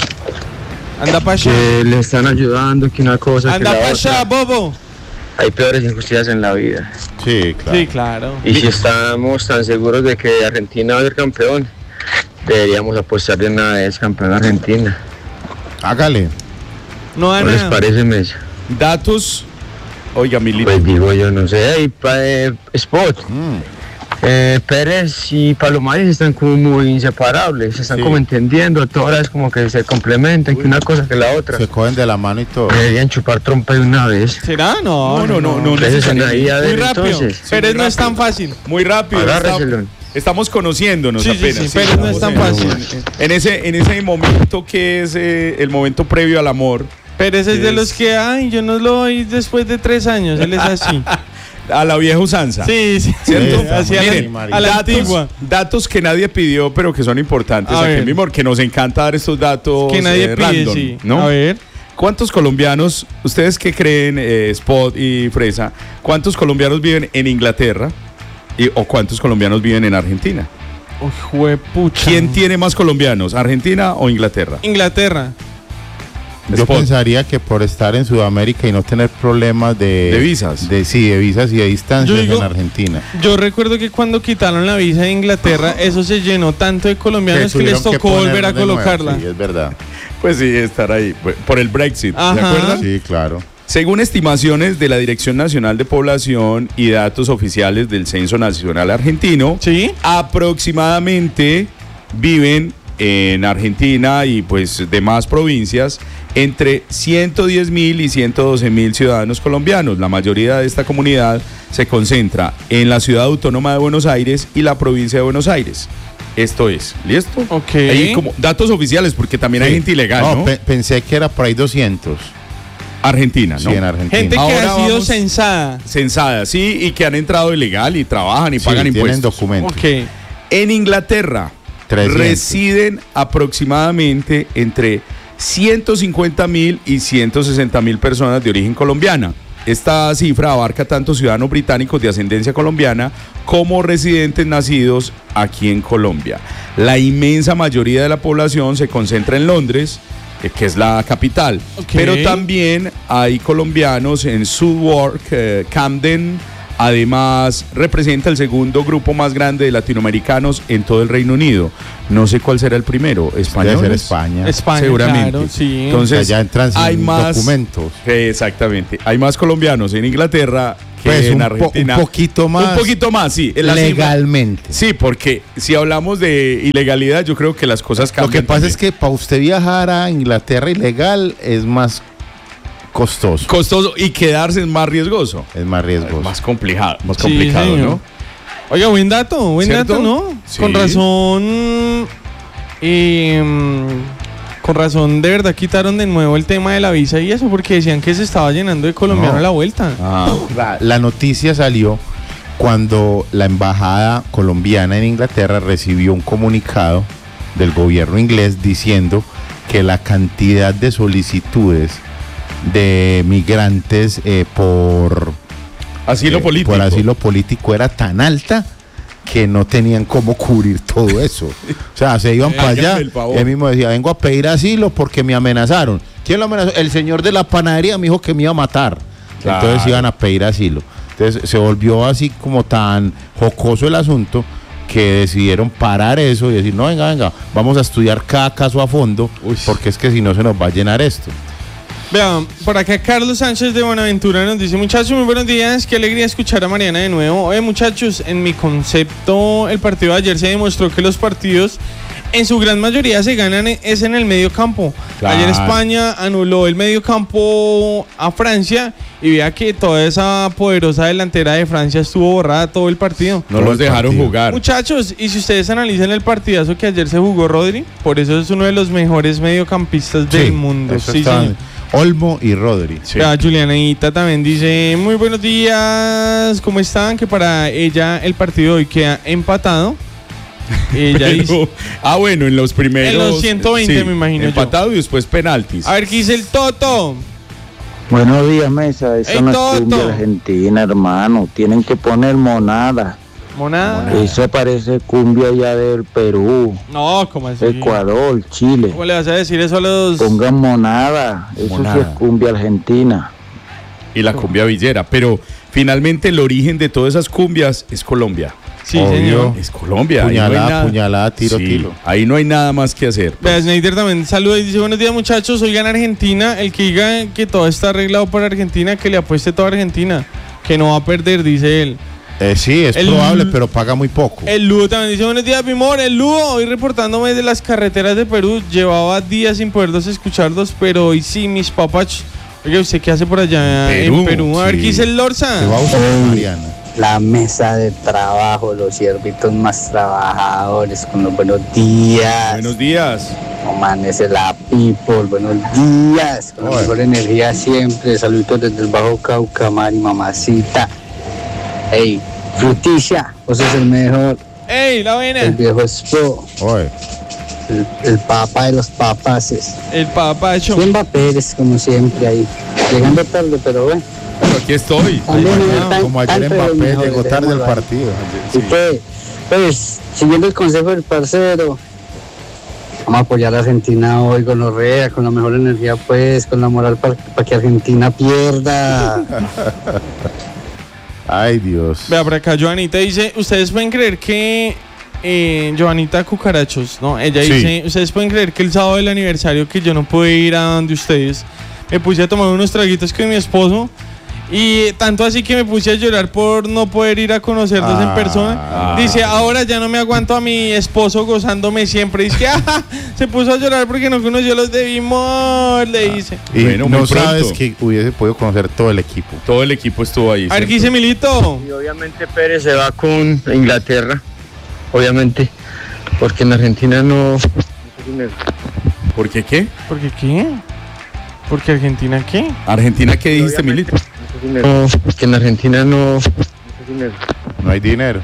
Speaker 2: Anda pa' allá.
Speaker 9: Que le están ayudando, que una cosa, que
Speaker 2: Anda
Speaker 9: la
Speaker 2: pa' allá,
Speaker 9: otra.
Speaker 2: bobo.
Speaker 9: Hay peores injusticias en la vida.
Speaker 7: Sí, claro.
Speaker 2: Sí, claro.
Speaker 9: Y si estamos tan seguros de que Argentina va a ser campeón, deberíamos apostar de una vez campeón Argentina.
Speaker 7: Hágale.
Speaker 2: No da
Speaker 9: ¿No les
Speaker 2: nada.
Speaker 9: parece, mesa?
Speaker 3: Datos. Oiga, Milito.
Speaker 9: Pues digo yo, no sé. Hey, pa, eh, Spot,
Speaker 7: Mm.
Speaker 9: Eh, Pérez y Palomares están como muy inseparables, están
Speaker 7: Sí.
Speaker 9: como entendiendo, todas es como que se complementan, que una cosa que la otra.
Speaker 7: Se cogen de la mano y todo.
Speaker 9: Deberían chupar trompa de una vez.
Speaker 2: ¿Será? No,
Speaker 3: No, no, no, no,
Speaker 9: Entonces,
Speaker 3: necesariamente.
Speaker 9: a
Speaker 2: Muy
Speaker 9: ver,
Speaker 2: rápido.
Speaker 9: entonces.
Speaker 2: Pérez no es tan fácil.
Speaker 3: Muy rápido. está-
Speaker 9: Agárreselo.
Speaker 3: estamos conociéndonos
Speaker 2: Sí, sí,
Speaker 3: apenas.
Speaker 2: sí, Pérez no es tan
Speaker 3: estamos en-
Speaker 2: fácil.
Speaker 3: En ese, en ese momento que es eh, el momento previo al amor.
Speaker 2: Pérez es de
Speaker 3: Es-
Speaker 2: los que, ay, yo no lo doy después de tres años, él es así.
Speaker 3: A la vieja usanza.
Speaker 2: Sí, sí,
Speaker 3: ¿Cierto?
Speaker 2: sí, así a
Speaker 3: Miren,
Speaker 2: la, a la
Speaker 3: datos,
Speaker 2: antigua.
Speaker 3: datos que nadie pidió, pero que son importantes
Speaker 2: A
Speaker 3: aquí
Speaker 2: ver.
Speaker 3: en Mimor, que nos encanta dar estos datos
Speaker 2: Que nadie
Speaker 3: eh,
Speaker 2: pide,
Speaker 3: random,
Speaker 2: sí.
Speaker 3: ¿no?
Speaker 2: A ver.
Speaker 3: ¿Cuántos colombianos, ustedes que creen, eh, Spot y Fresa, cuántos colombianos viven en Inglaterra y, o cuántos colombianos viven en Argentina?
Speaker 2: Uy, juepucha.
Speaker 3: ¿Quién tiene más colombianos, Argentina o Inglaterra?
Speaker 2: Inglaterra.
Speaker 7: Yo
Speaker 3: Spot.
Speaker 7: pensaría que por estar en Sudamérica y no tener problemas de...
Speaker 3: ¿De visas?
Speaker 7: De, sí, de visas y de distancias
Speaker 2: Yo digo-
Speaker 7: en Argentina.
Speaker 2: Yo recuerdo que cuando quitaron la visa de Inglaterra, eso se llenó tanto de colombianos que, les
Speaker 7: tuvieron que
Speaker 2: tocó volver a
Speaker 7: ponerlo de nuevo.
Speaker 2: colocarla.
Speaker 7: Sí, es verdad.
Speaker 3: Pues sí, estar ahí, por el Brexit, ¿se
Speaker 2: Ajá.
Speaker 3: acuerdan?
Speaker 7: Sí, claro.
Speaker 3: Según estimaciones de la Dirección Nacional de Población y datos oficiales del Censo Nacional Argentino,
Speaker 2: ¿Sí?
Speaker 3: aproximadamente viven en Argentina y pues demás provincias entre ciento diez mil y ciento doce mil ciudadanos colombianos. La mayoría de esta comunidad se concentra en la ciudad autónoma de Buenos Aires y la provincia de Buenos Aires. Esto es, ¿listo?
Speaker 2: Ok.
Speaker 3: Ahí como datos oficiales porque también hay
Speaker 7: Sí.
Speaker 3: gente ilegal,
Speaker 7: No,
Speaker 3: ¿no?
Speaker 7: pe- pensé que era por ahí doscientos.
Speaker 3: Argentina, ¿no?
Speaker 7: Sí, en Argentina.
Speaker 2: Gente que
Speaker 3: Ahora
Speaker 2: ha sido
Speaker 3: vamos-
Speaker 2: censada.
Speaker 3: Censada, sí, y que han entrado ilegal y trabajan y
Speaker 7: Sí,
Speaker 3: pagan
Speaker 7: tienen
Speaker 3: impuestos.
Speaker 7: documentos.
Speaker 2: Ok.
Speaker 3: En Inglaterra
Speaker 7: trescientos.
Speaker 3: residen aproximadamente entre ciento cincuenta mil y ciento sesenta mil personas de origen colombiana. Esta cifra abarca tanto ciudadanos británicos de ascendencia colombiana como residentes nacidos aquí en Colombia. La inmensa mayoría de la población se concentra en Londres, eh, que es la capital,
Speaker 2: Ok.
Speaker 3: pero también hay colombianos en Southwark, eh, Camden. Además, representa el segundo grupo más grande de latinoamericanos en todo el Reino Unido. No sé cuál será el primero, español.
Speaker 7: Debe ser España.
Speaker 2: España,
Speaker 3: Seguramente.
Speaker 2: claro, sí.
Speaker 3: Entonces,
Speaker 7: Ya entran sin
Speaker 3: hay más
Speaker 7: documentos.
Speaker 3: Exactamente. Hay más colombianos en Inglaterra que
Speaker 7: Pues
Speaker 3: en
Speaker 7: un, po-
Speaker 3: Argentina.
Speaker 7: un poquito más.
Speaker 3: Un poquito más, sí. en la cifra.
Speaker 7: legalmente.
Speaker 3: Sí, porque si hablamos de ilegalidad, yo creo que las cosas
Speaker 7: Lo
Speaker 3: cambian.
Speaker 7: que pasa
Speaker 3: también.
Speaker 7: es que para usted viajar a Inglaterra ilegal es más costoso.
Speaker 3: costoso y quedarse es más riesgoso.
Speaker 7: Es más riesgoso.
Speaker 3: Más complicado, más
Speaker 2: Sí,
Speaker 3: complicado,
Speaker 2: señor.
Speaker 3: ¿no?
Speaker 2: Oiga, buen dato, buen
Speaker 3: ¿Cierto?
Speaker 2: dato, ¿no?
Speaker 3: Sí.
Speaker 2: Con razón. eh, con razón, de verdad quitaron de nuevo el tema de la visa y eso, porque decían que se estaba llenando de colombianos
Speaker 7: No.
Speaker 2: a la vuelta.
Speaker 3: Ah,
Speaker 7: La, la noticia salió cuando la embajada colombiana en Inglaterra recibió un comunicado del gobierno inglés diciendo que la cantidad de solicitudes de migrantes eh, por
Speaker 3: asilo
Speaker 7: eh,
Speaker 3: político.
Speaker 7: por asilo político era tan alta que no tenían cómo cubrir todo eso. O sea, se iban
Speaker 3: Eh,
Speaker 7: para allá
Speaker 3: hágame el favor.
Speaker 7: y él mismo decía, vengo a pedir asilo porque me amenazaron. ¿Quién lo amenazó? El señor de la panadería me dijo que me iba a matar.
Speaker 3: Claro.
Speaker 7: Entonces iban a pedir asilo. Entonces se volvió así como tan jocoso el asunto que decidieron parar eso y decir, no, venga, venga, vamos a estudiar cada caso a fondo,
Speaker 3: Uy.
Speaker 7: porque es que si no se nos va a llenar esto.
Speaker 2: Vean, por acá Carlos Sánchez de Buenaventura nos dice: muchachos, muy buenos días, qué alegría escuchar a Mariana de nuevo. Oye, muchachos, en mi concepto, el partido de ayer se demostró que los partidos en su gran mayoría se ganan e- es en el medio campo.
Speaker 3: Claro.
Speaker 2: Ayer España anuló el medio campo a Francia y vea que toda esa poderosa delantera de Francia estuvo borrada todo el partido.
Speaker 3: No
Speaker 7: Todo
Speaker 3: los
Speaker 7: el
Speaker 3: dejaron
Speaker 7: partido.
Speaker 3: jugar.
Speaker 2: Muchachos, y si ustedes analizan el partidazo que ayer se jugó Rodri, por eso es uno de los mejores mediocampistas del
Speaker 7: Sí,
Speaker 2: mundo.
Speaker 7: eso
Speaker 2: Sí,
Speaker 7: está-
Speaker 2: señor.
Speaker 7: Olmo y Rodri.
Speaker 3: Sí.
Speaker 2: Vea, Julianita también dice: muy buenos días, ¿cómo están? Que para ella el partido de hoy queda empatado. Ella
Speaker 3: Pero-
Speaker 2: dice:
Speaker 3: ah, bueno, en los primeros.
Speaker 2: En los ciento veinte, me imagino yo.
Speaker 3: Empatado y después penaltis.
Speaker 2: a ver qué dice el Toto.
Speaker 6: Buenos días, Mesa. Eso
Speaker 2: Ey,
Speaker 6: no es
Speaker 2: Toto.
Speaker 6: cumbia argentina, hermano. Tienen que poner monada.
Speaker 2: Monada.
Speaker 6: Eso parece cumbia ya del Perú,
Speaker 2: No, ¿cómo así?
Speaker 6: Ecuador, Chile.
Speaker 2: ¿Cómo le vas a decir eso a los.?
Speaker 6: Pongan monada. Eso sí
Speaker 7: Monada.
Speaker 6: es cumbia argentina.
Speaker 3: Y la cumbia villera. Pero finalmente el origen de todas esas cumbias es Colombia.
Speaker 2: Sí,
Speaker 7: Obvio.
Speaker 2: señor.
Speaker 3: Es Colombia. ahí no hay
Speaker 7: Puñalada,
Speaker 3: nada-
Speaker 7: puñalada, tiro,
Speaker 3: Sí,
Speaker 7: tiro.
Speaker 3: ahí no hay nada más que hacer.
Speaker 2: Vea, Snyder también saluda y dice: buenos días, muchachos. Oigan, Argentina, el que diga que todo está arreglado para Argentina, que le apueste toda Argentina, que no va a perder, dice él.
Speaker 7: Eh, sí, es
Speaker 2: El-
Speaker 7: probable, pero paga muy poco.
Speaker 2: El Ludo también dice, buenos días, mi amor. El Ludo, hoy reportándome de las carreteras de Perú. Llevaba días sin poderlos escucharlos, pero hoy sí, mis papás. Oye, ¿usted qué hace por allá
Speaker 7: Perú,
Speaker 2: en Perú? A ver,
Speaker 7: sí.
Speaker 2: ¿qué dice el Lorza?
Speaker 7: Se va a usar Mariana.
Speaker 13: La mesa de trabajo, los siervitos más trabajadores, con los buenos días.
Speaker 3: Buenos días.
Speaker 13: Amanece la people, buenos días. Con la
Speaker 7: Oye.
Speaker 13: mejor energía siempre. Saluditos desde el Bajo Cauca, Mari, mamacita. Ey, Fruticia, vos sos el mejor.
Speaker 2: ¡Ey, la buena!
Speaker 13: El viejo Spo,
Speaker 7: Oye,
Speaker 13: el, el papá de los papaces.
Speaker 2: El papacho.
Speaker 13: Simba Pérez, como siempre ahí. Llegando tarde, pero bueno.
Speaker 3: Aquí estoy.
Speaker 13: También tan-
Speaker 7: como ayer
Speaker 13: tanto de los
Speaker 7: Mbappé
Speaker 13: mejores,
Speaker 7: llegó tarde al
Speaker 13: dejémoslo ahí.
Speaker 7: partido.
Speaker 13: Así que, pues, siguiendo el consejo del parcero, vamos a apoyar a Argentina hoy con Orrea, con la mejor energía, pues, con la moral para que Argentina pierda.
Speaker 7: Ay, Dios.
Speaker 2: Vea, por acá Joanita dice, ustedes pueden creer que eh, Joanita Cucarachos, ¿no? Ella
Speaker 3: Sí.
Speaker 2: dice, ustedes pueden creer que el sábado del aniversario que yo no pude ir a donde ustedes, me puse a tomar unos traguitos con mi esposo y tanto así que me puse a llorar por no poder ir a conocerlos en
Speaker 7: Ah.
Speaker 2: persona. Dice, ahora ya no me aguanto a mi esposo gozándome siempre. Dice que ah, se puso a llorar porque no conoció a los de Vimor, le dice.
Speaker 7: Y
Speaker 3: Bueno, muy
Speaker 7: no
Speaker 3: pronto.
Speaker 7: sabes que hubiese podido conocer todo el equipo.
Speaker 3: Todo el equipo estuvo ahí.
Speaker 2: A ver, ¿qué
Speaker 3: ¿cierto?
Speaker 2: dice Milito?
Speaker 9: Y obviamente Pérez se va con Inglaterra, obviamente, porque en Argentina no...
Speaker 3: ¿Por qué qué?
Speaker 2: ¿Por qué qué? ¿Porque Argentina qué?
Speaker 3: ¿Argentina qué dijiste, Milito?
Speaker 9: No, porque en Argentina no...
Speaker 7: No hay dinero.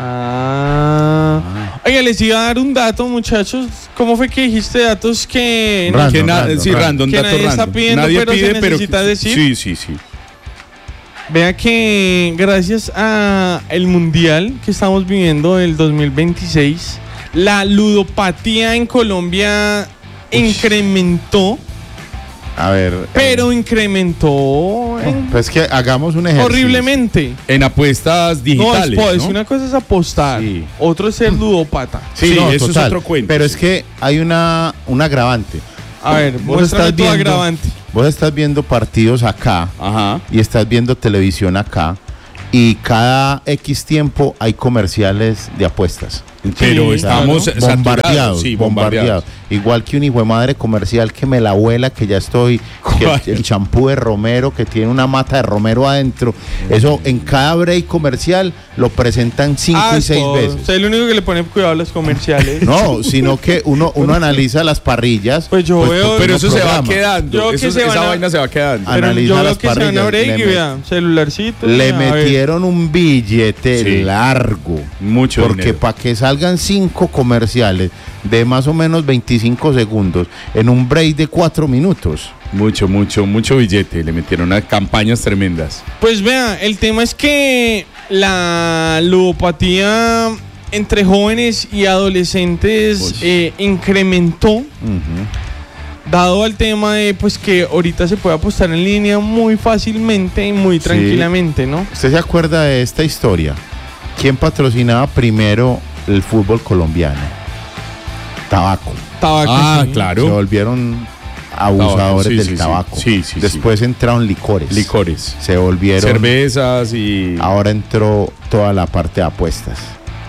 Speaker 2: Ah. Oiga, les iba a dar un dato, muchachos. ¿Cómo fue que dijiste datos que,
Speaker 7: Random,
Speaker 3: Que na-
Speaker 7: random,
Speaker 3: sí,
Speaker 7: random.
Speaker 3: random,
Speaker 2: que
Speaker 3: dato
Speaker 2: nadie está
Speaker 3: random.
Speaker 2: pidiendo,
Speaker 3: Nadie
Speaker 2: pero se
Speaker 3: pide, pero
Speaker 2: necesita
Speaker 3: que-
Speaker 2: decir?
Speaker 3: Sí, sí, sí.
Speaker 2: Vea que gracias a el mundial que estamos viviendo del dos mil veintiséis, la ludopatía en Colombia incrementó,
Speaker 7: A ver.
Speaker 2: pero incrementó en-
Speaker 7: Pues que hagamos un ejercicio.
Speaker 2: horriblemente.
Speaker 3: En apuestas
Speaker 2: No,
Speaker 3: digitales,
Speaker 2: es,
Speaker 3: ¿no?
Speaker 2: una cosa es apostar,
Speaker 7: Sí.
Speaker 2: otro es ser ludópata.
Speaker 7: Sí,
Speaker 3: Sí,
Speaker 7: no,
Speaker 3: eso es
Speaker 7: total.
Speaker 3: otro cuento,
Speaker 7: Pero
Speaker 3: sí.
Speaker 7: es que hay una, un agravante.
Speaker 2: A ver,
Speaker 7: Vos
Speaker 2: muéstrame
Speaker 7: estás
Speaker 2: tu
Speaker 7: viendo-
Speaker 2: agravante.
Speaker 7: Vos estás viendo partidos acá
Speaker 3: Ajá.
Speaker 7: y estás viendo televisión acá y cada X tiempo hay comerciales de apuestas.
Speaker 3: Pero
Speaker 2: Sí,
Speaker 3: estamos
Speaker 2: claro.
Speaker 3: saturados,
Speaker 7: Bombardeados,
Speaker 3: sí,
Speaker 7: bombardeados. Igual que un hijo de madre comercial que me la abuela, que ya estoy, que
Speaker 3: ¿Cuál?
Speaker 7: el champú de romero, que tiene una mata de romero adentro. Eso en cada break comercial lo presentan cinco
Speaker 2: Ah,
Speaker 7: y seis
Speaker 2: todo.
Speaker 7: veces.
Speaker 2: Usted es el único que le pone cuidado a los comerciales.
Speaker 7: No, sino que uno, uno analiza las parrillas.
Speaker 2: Pues yo veo-
Speaker 7: porque
Speaker 3: Pero
Speaker 7: uno
Speaker 3: eso se va
Speaker 7: programa.
Speaker 3: quedando.
Speaker 2: Yo que
Speaker 3: Eso-
Speaker 2: se
Speaker 3: esa
Speaker 2: van a-
Speaker 3: vaina se va quedando.
Speaker 2: Pero
Speaker 7: Analiza
Speaker 2: yo veo
Speaker 7: las
Speaker 2: que se van a
Speaker 7: parrillas,
Speaker 2: break
Speaker 7: le
Speaker 2: y
Speaker 7: met-
Speaker 2: vea, celularcito.
Speaker 7: Le
Speaker 2: a ver.
Speaker 7: metieron un billete
Speaker 3: Sí.
Speaker 7: largo.
Speaker 3: Mucho
Speaker 7: Porque
Speaker 3: dinero.
Speaker 7: para que salgan cinco comerciales de más o menos veinticinco segundos en un break de cuatro minutos.
Speaker 3: Mucho, mucho, mucho billete. Le metieron a campañas tremendas.
Speaker 2: Pues vea, el tema es que la ludopatía entre jóvenes y adolescentes
Speaker 3: Uy.
Speaker 2: eh, incrementó, dado al tema de pues que ahorita se puede apostar en línea muy fácilmente y muy
Speaker 7: Sí.
Speaker 2: tranquilamente, ¿no?
Speaker 7: ¿Usted se acuerda de esta historia? ¿Quién patrocinaba primero el fútbol colombiano? Tabaco.
Speaker 2: Tabaco,
Speaker 3: Ah,
Speaker 2: sí.
Speaker 3: claro.
Speaker 7: Se volvieron abusadores
Speaker 3: Tabaco, sí,
Speaker 7: del
Speaker 3: sí, sí.
Speaker 7: tabaco.
Speaker 3: Sí, sí, sí.
Speaker 7: Después entraron licores.
Speaker 3: Licores.
Speaker 7: Se volvieron.
Speaker 3: Cervezas y...
Speaker 7: Ahora entró toda la parte de apuestas.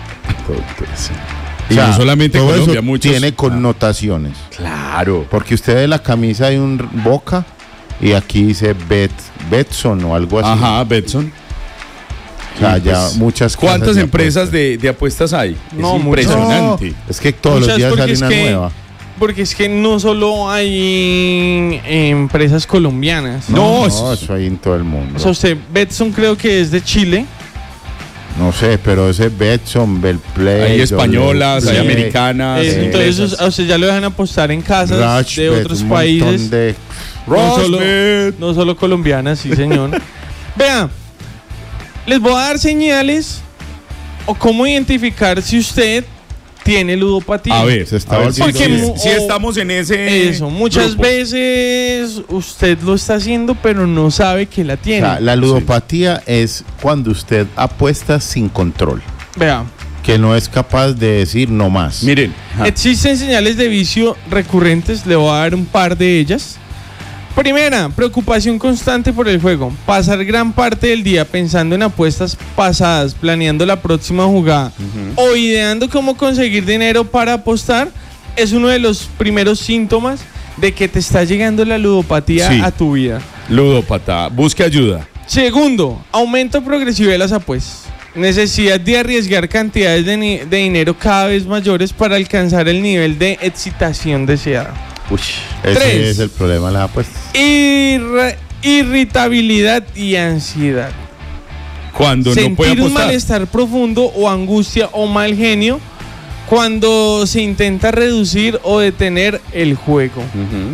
Speaker 3: Y no solamente
Speaker 7: todo
Speaker 3: Colombia,
Speaker 7: eso
Speaker 3: muchos-
Speaker 7: tiene connotaciones.
Speaker 3: Claro.
Speaker 7: Porque usted ve la camisa de un Boca y aquí dice Bet, Betson o algo así.
Speaker 3: Ajá, Betson.
Speaker 7: O sea,
Speaker 3: Y,
Speaker 7: ya
Speaker 3: pues,
Speaker 7: muchas casas
Speaker 3: ¿Cuántas
Speaker 7: de
Speaker 3: empresas de, de apuestas hay?
Speaker 2: No,
Speaker 3: es
Speaker 2: muchas.
Speaker 3: impresionante.
Speaker 7: No, es que todos
Speaker 2: Muchas,
Speaker 7: los días
Speaker 2: porque
Speaker 7: sale
Speaker 2: es
Speaker 7: una
Speaker 2: que-
Speaker 7: nueva.
Speaker 2: Porque es que no solo hay eh, empresas colombianas.
Speaker 7: No,
Speaker 3: No,
Speaker 7: no, eso hay en todo el mundo.
Speaker 2: O sea, usted, Betson creo que es de Chile.
Speaker 7: No sé, pero ese Betson, Belplay.
Speaker 3: Hay españolas, hay
Speaker 7: Doble Play,
Speaker 3: americanas.
Speaker 2: Eh,
Speaker 3: hay
Speaker 2: entonces
Speaker 3: empresas.
Speaker 2: a usted ya lo dejan apostar en casas de
Speaker 7: Rushbet,
Speaker 2: otros
Speaker 7: un montón
Speaker 2: países.
Speaker 7: de-
Speaker 2: No solo,
Speaker 3: Rushbet.
Speaker 2: no solo colombianas, sí señor. Vea, les voy a dar señales o cómo identificar si usted tiene ludopatía.
Speaker 3: A ver,
Speaker 7: Se está
Speaker 3: a ver si,
Speaker 2: Porque
Speaker 3: si-
Speaker 2: mu-
Speaker 3: si
Speaker 2: o-
Speaker 3: estamos en ese
Speaker 2: Eso, muchas
Speaker 3: grupo.
Speaker 2: veces usted lo está haciendo, pero no sabe que la
Speaker 7: O
Speaker 2: tiene.
Speaker 7: sea, la ludopatía es cuando usted apuesta sin control,
Speaker 2: Vea,
Speaker 7: que no es capaz de decir no más.
Speaker 3: Miren,
Speaker 2: existen señales de vicio recurrentes, le voy a dar un par de ellas. Primera, preocupación constante por el juego. Pasar gran parte del día pensando en apuestas pasadas, planeando la próxima jugada uh-huh. o ideando cómo conseguir dinero para apostar es uno de los primeros síntomas de que te está llegando la ludopatía sí. a tu vida.
Speaker 3: Ludópata, busque ayuda.
Speaker 2: Segundo, aumento progresivo de las apuestas. Necesidad de arriesgar cantidades de, ni- de dinero cada vez mayores para alcanzar el nivel de excitación deseada.
Speaker 7: Uy, ese Tres, es el problema de las apuestas.
Speaker 2: Irra- irritabilidad y ansiedad.
Speaker 3: Cuando
Speaker 2: Sentir
Speaker 3: no puede apostar.
Speaker 2: un malestar profundo o angustia o mal genio cuando se intenta reducir o detener el juego. Uh-huh.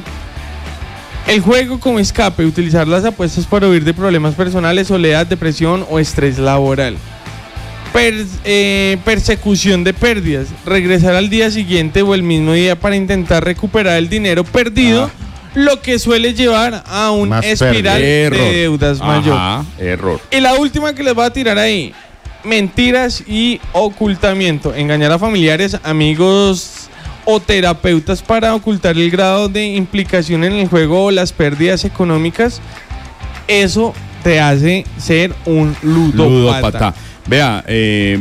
Speaker 2: El juego como escape, utilizar las apuestas para huir de problemas personales, soledad, depresión o estrés laboral. Per, eh, persecución de pérdidas, regresar al día siguiente o el mismo día para intentar recuperar el dinero perdido, ah. lo que suele llevar a un Más espiral de deudas Ajá, mayor.
Speaker 3: Error.
Speaker 2: Y la última que les voy a tirar ahí, mentiras y ocultamiento, engañar a familiares, amigos o terapeutas para ocultar el grado de implicación en el juego o las pérdidas económicas. Eso te hace ser un ludópata. ludópata.
Speaker 3: Vea, eh,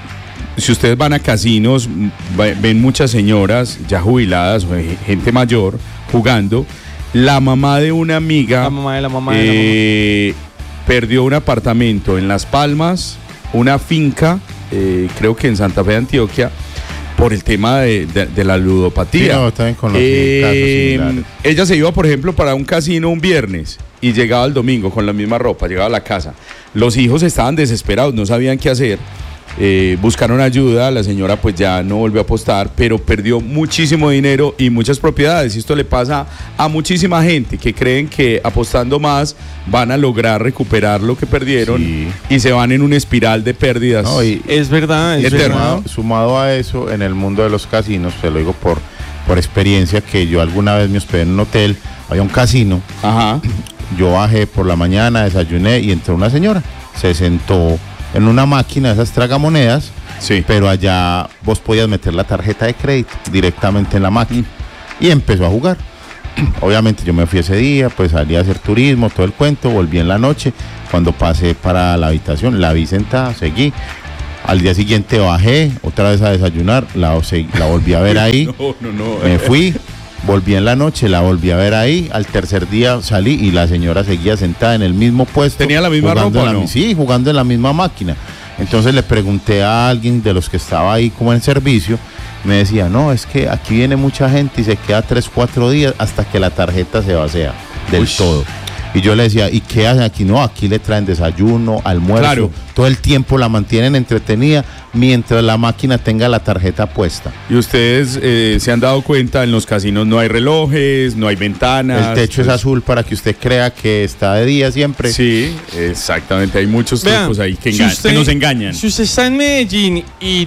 Speaker 3: si ustedes van a casinos, ven muchas señoras ya jubiladas o gente mayor jugando. La mamá de una amiga
Speaker 2: la mamá de la mamá
Speaker 3: eh,
Speaker 2: de la mamá.
Speaker 3: perdió un apartamento en Las Palmas, una finca, eh, creo que en Santa Fe de Antioquia, por el tema de, de, de la ludopatía.
Speaker 7: Sí, no, también con los
Speaker 3: eh,
Speaker 7: casos similares.
Speaker 3: Ella se iba, por ejemplo, para un casino un viernes y llegaba el domingo con la misma ropa, llegaba a la casa. Los hijos estaban desesperados, no sabían qué hacer. Eh, buscaron ayuda, la señora pues ya no volvió a apostar, pero perdió muchísimo dinero y muchas propiedades. Y esto le pasa a muchísima gente que creen que apostando más van a lograr recuperar lo que perdieron sí. y se van en una espiral de pérdidas.
Speaker 7: No, y
Speaker 2: es verdad, es
Speaker 7: sumado,
Speaker 2: verdad.
Speaker 7: Sumado a eso, en el mundo de los casinos, te lo digo por, por experiencia, que yo alguna vez me hospedé en un hotel, había un casino.
Speaker 3: Ajá.
Speaker 7: Yo bajé por la mañana, desayuné y entró una señora, se sentó en una máquina de esas tragamonedas,
Speaker 3: sí.
Speaker 7: pero allá vos podías meter la tarjeta de crédito directamente en la máquina mm. y empezó a jugar. Obviamente yo me fui ese día, pues salí a hacer turismo, todo el cuento, volví en la noche. Cuando pasé para la habitación, la vi sentada, seguí. Al día siguiente bajé otra vez a desayunar, la, la volví a ver ahí,
Speaker 3: no, no, no.
Speaker 7: me fui. Volví en la noche, la volví a ver ahí. Al tercer día salí y la señora seguía sentada en el mismo puesto.
Speaker 3: ¿Tenía la misma ropa
Speaker 7: la,
Speaker 3: no?
Speaker 7: Sí, jugando en la misma máquina. Entonces le pregunté a alguien de los que estaba ahí como en servicio. Me decía, no, es que aquí viene mucha gente y se queda tres, cuatro días hasta que la tarjeta se vacía del Uy. todo. Y yo le decía, ¿y qué hacen aquí? No, aquí le traen desayuno, almuerzo,
Speaker 3: claro.
Speaker 7: todo el tiempo la mantienen entretenida mientras la máquina tenga la tarjeta puesta.
Speaker 3: Y ustedes eh, se han dado cuenta, en los casinos no hay relojes, no hay ventanas.
Speaker 7: El techo pues... es azul para que usted crea que está de día siempre.
Speaker 3: Sí, exactamente, hay muchos
Speaker 2: Vean,
Speaker 3: trucos ahí que,
Speaker 2: si
Speaker 3: enga-
Speaker 2: usted,
Speaker 3: que nos engañan.
Speaker 2: Si usted está en Medellín y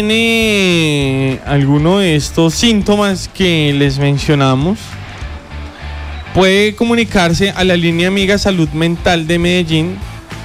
Speaker 2: tiene alguno de estos síntomas que les mencionamos, puede comunicarse a la línea amiga Salud Mental de Medellín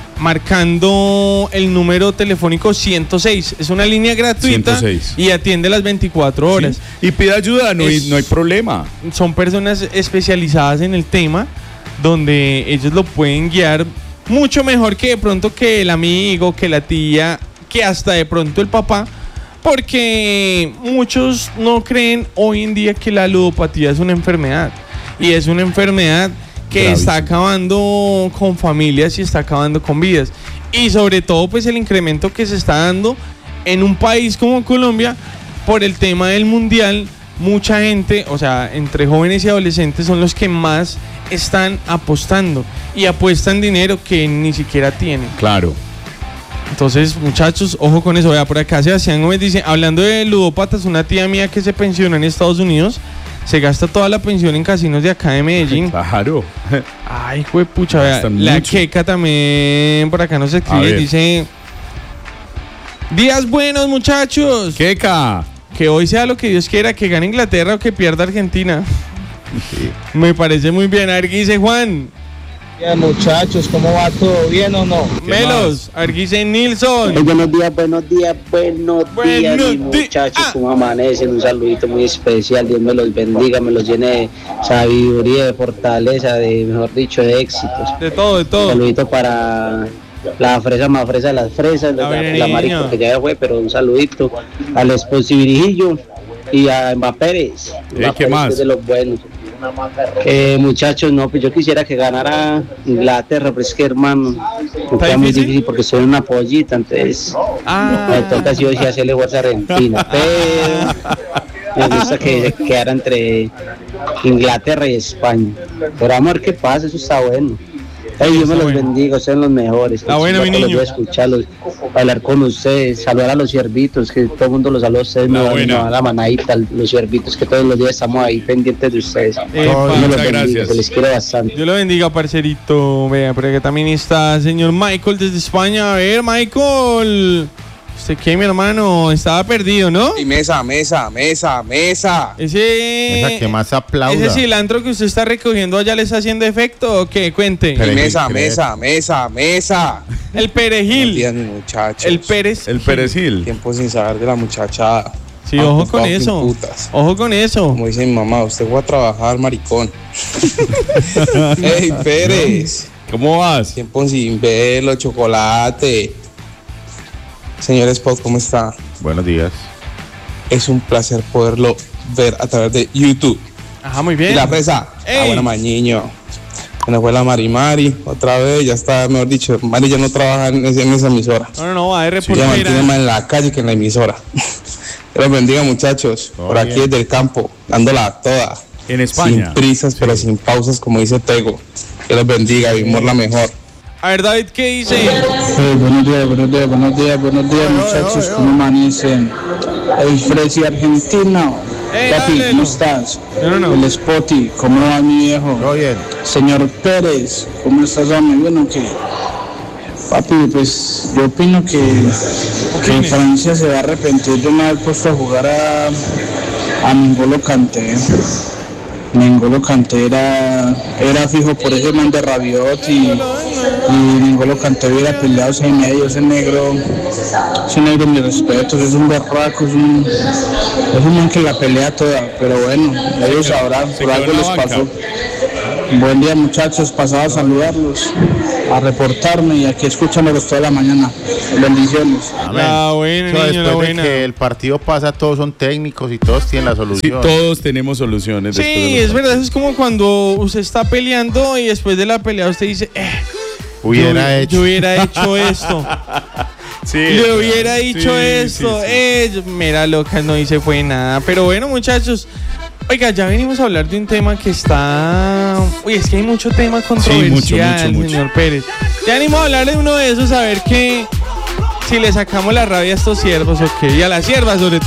Speaker 2: marcando el número telefónico ciento seis. Es una línea gratuita
Speaker 3: ciento seis.
Speaker 2: Y atiende las veinticuatro horas.
Speaker 3: Sí. Y pide ayuda, no, es, hay, no hay problema.
Speaker 2: Son personas especializadas en el tema donde ellos lo pueden guiar mucho mejor que de pronto que el amigo, que la tía, que hasta de pronto el papá. Porque muchos no creen hoy en día que la ludopatía es una enfermedad. Y es una enfermedad que Gravísimo. está acabando con familias y está acabando con vidas. Y sobre todo pues el incremento que se está dando en un país como Colombia por el tema del mundial. Mucha gente, o sea, entre jóvenes y adolescentes son los que más están apostando. Y apuestan dinero que ni siquiera tienen.
Speaker 3: Claro.
Speaker 2: Entonces, muchachos, ojo con eso. Vea, por acá Sebastián Gómez dice, hablando de ludópatas, una tía mía que se pensionó en Estados Unidos se gasta toda la pensión en casinos de acá de Medellín.
Speaker 3: Claro.
Speaker 2: Ay, juepucha, vea. La mucho. Queca también por acá nos escribe y dice: días buenos, muchachos.
Speaker 3: Queca.
Speaker 2: Que hoy sea lo que Dios quiera, que gane Inglaterra o que pierda Argentina. Sí. Me parece muy bien. A ver qué dice Juan.
Speaker 14: Bien, muchachos, ¿cómo va todo? ¿Bien o no?
Speaker 2: Melos, a ver qué dice Nilsson.
Speaker 15: Hey, buenos días, buenos días, buenos días,
Speaker 2: Buenos
Speaker 15: mis muchachos, ¿cómo amanecen? Un saludito muy especial, Dios me los bendiga, me los llene de sabiduría, de fortaleza, de, mejor dicho, de éxitos.
Speaker 2: De todo, de todo.
Speaker 15: Un saludito para la fresa más fresa de las fresas, la, la marico que ya fue, pero un saludito al esposo Virijillo y a Mbappé Pérez.
Speaker 3: ¿Eh, ¿Qué más?
Speaker 15: De los buenos. Eh, muchachos, no, pues yo quisiera que ganara Inglaterra, pero es que hermano, me queda muy difícil porque soy una pollita, entonces
Speaker 2: ah.
Speaker 15: me toca sí o sí hacerle fuerza a Argentina, pero me gusta que se quedara entre Inglaterra y España. Pero vamos a ver qué pasa, eso está bueno. Hey, Dios me los bueno. bendiga, sean los mejores.
Speaker 2: Está bueno, mi niño.
Speaker 15: Voy a escucharlos, hablar con ustedes, saludar a los ciervitos, que todo el mundo los saluda a ustedes, me va a la manadita, los ciervitos, que todos los días estamos ahí pendientes de ustedes.
Speaker 2: Eh,
Speaker 15: muchas gracias. Se les quiere bastante.
Speaker 2: Dios lo bendiga, parcerito. Vea, por acá también está señor Michael desde España. A ver, Michael. ¿Usted qué, mi hermano? Estaba perdido, ¿no?
Speaker 16: Y mesa, mesa, mesa, mesa.
Speaker 2: Ese...
Speaker 7: Esa que más aplauda.
Speaker 2: ¿Ese cilantro que usted está recogiendo allá le está haciendo efecto o qué? Cuente.
Speaker 16: Y mesa, mesa, mesa, mesa.
Speaker 2: El perejil.
Speaker 16: Días, muchachos.
Speaker 2: El Pérez.
Speaker 3: El perejil.
Speaker 16: Tiempo sin saber de la muchachada.
Speaker 2: Sí, ojo con eso. Putas. Ojo con eso.
Speaker 16: Como dice mi mamá, usted fue a trabajar, maricón. Ey, Pérez.
Speaker 3: ¿Cómo vas?
Speaker 16: Tiempo sin verlo, chocolate. Señor Spot, ¿cómo está?
Speaker 7: Buenos días.
Speaker 16: Es un placer poderlo ver a través de YouTube.
Speaker 2: Ajá, muy bien.
Speaker 16: Y la fresa.
Speaker 2: Ey.
Speaker 16: Ah, bueno, mañiño. Bueno, fue la Mari Mari, otra vez, ya está, mejor dicho, Mari ya no trabaja en, ese, en esa emisora.
Speaker 2: No, no, no, va a reportera.
Speaker 16: Ya mantiene más en la calle que en la emisora. Que los bendiga, muchachos. Oh, por aquí bien. Desde el campo, dándola toda.
Speaker 3: En España.
Speaker 16: Sin prisas, sí. Pero sin pausas, como dice Tego. Que los bendiga, vivimos la mejor.
Speaker 2: A ver, David, ¿qué dice?
Speaker 14: Hey, buenos días, buenos días, buenos días, buenos días, muchachos, ¿cómo amanecen? El Fresi argentino.
Speaker 2: Hey,
Speaker 14: Papi,
Speaker 2: dale,
Speaker 14: ¿cómo
Speaker 2: no.
Speaker 14: estás?
Speaker 2: No, no.
Speaker 14: El Spotty, ¿cómo va mi viejo?
Speaker 7: Todo bien.
Speaker 14: Señor Pérez, ¿cómo estás, hombre? Bueno, que... Papi, pues yo opino que, que Francia se va a arrepentir de no haber puesto a jugar a, a N'Golo Kanté. N'Golo Kanté era, era fijo por ese man de Rabiot y, y N'Golo Kanté hubiera peleado ese medio, ese negro, ese negro mi respeto, es un berraco, es un, es un man que la pelea toda, pero bueno, ellos sabrán, por algo les pasó. Buen día, muchachos, pasaba a saludarlos, a reportarme y aquí escuchándolos toda la mañana. Bendiciones.
Speaker 2: La buena,
Speaker 7: Eso,
Speaker 2: niño,
Speaker 7: después
Speaker 2: la
Speaker 7: de
Speaker 2: buena.
Speaker 7: que el partido pasa, todos son técnicos y todos tienen la solución.
Speaker 3: Sí, todos tenemos soluciones.
Speaker 2: Sí,
Speaker 3: de
Speaker 2: es verdad, eso es como cuando usted está peleando y después de la pelea usted dice, eh,
Speaker 7: hubiera
Speaker 2: yo,
Speaker 7: hecho.
Speaker 2: yo hubiera hecho esto.
Speaker 3: Sí,
Speaker 2: Le hubiera dicho
Speaker 3: sí,
Speaker 2: esto.
Speaker 3: sí, sí.
Speaker 2: Eh, mira, loca, no hice fue nada. Pero bueno, muchachos. Oiga, ya venimos a hablar de un tema que está... Uy, es que hay mucho tema controversial,
Speaker 3: Sí, mucho, mucho, mucho.
Speaker 2: señor Pérez. Ya venimos a hablar de uno de esos, a ver qué... Si le sacamos la rabia a estos siervos o qué. Y a las siervas sobre todo.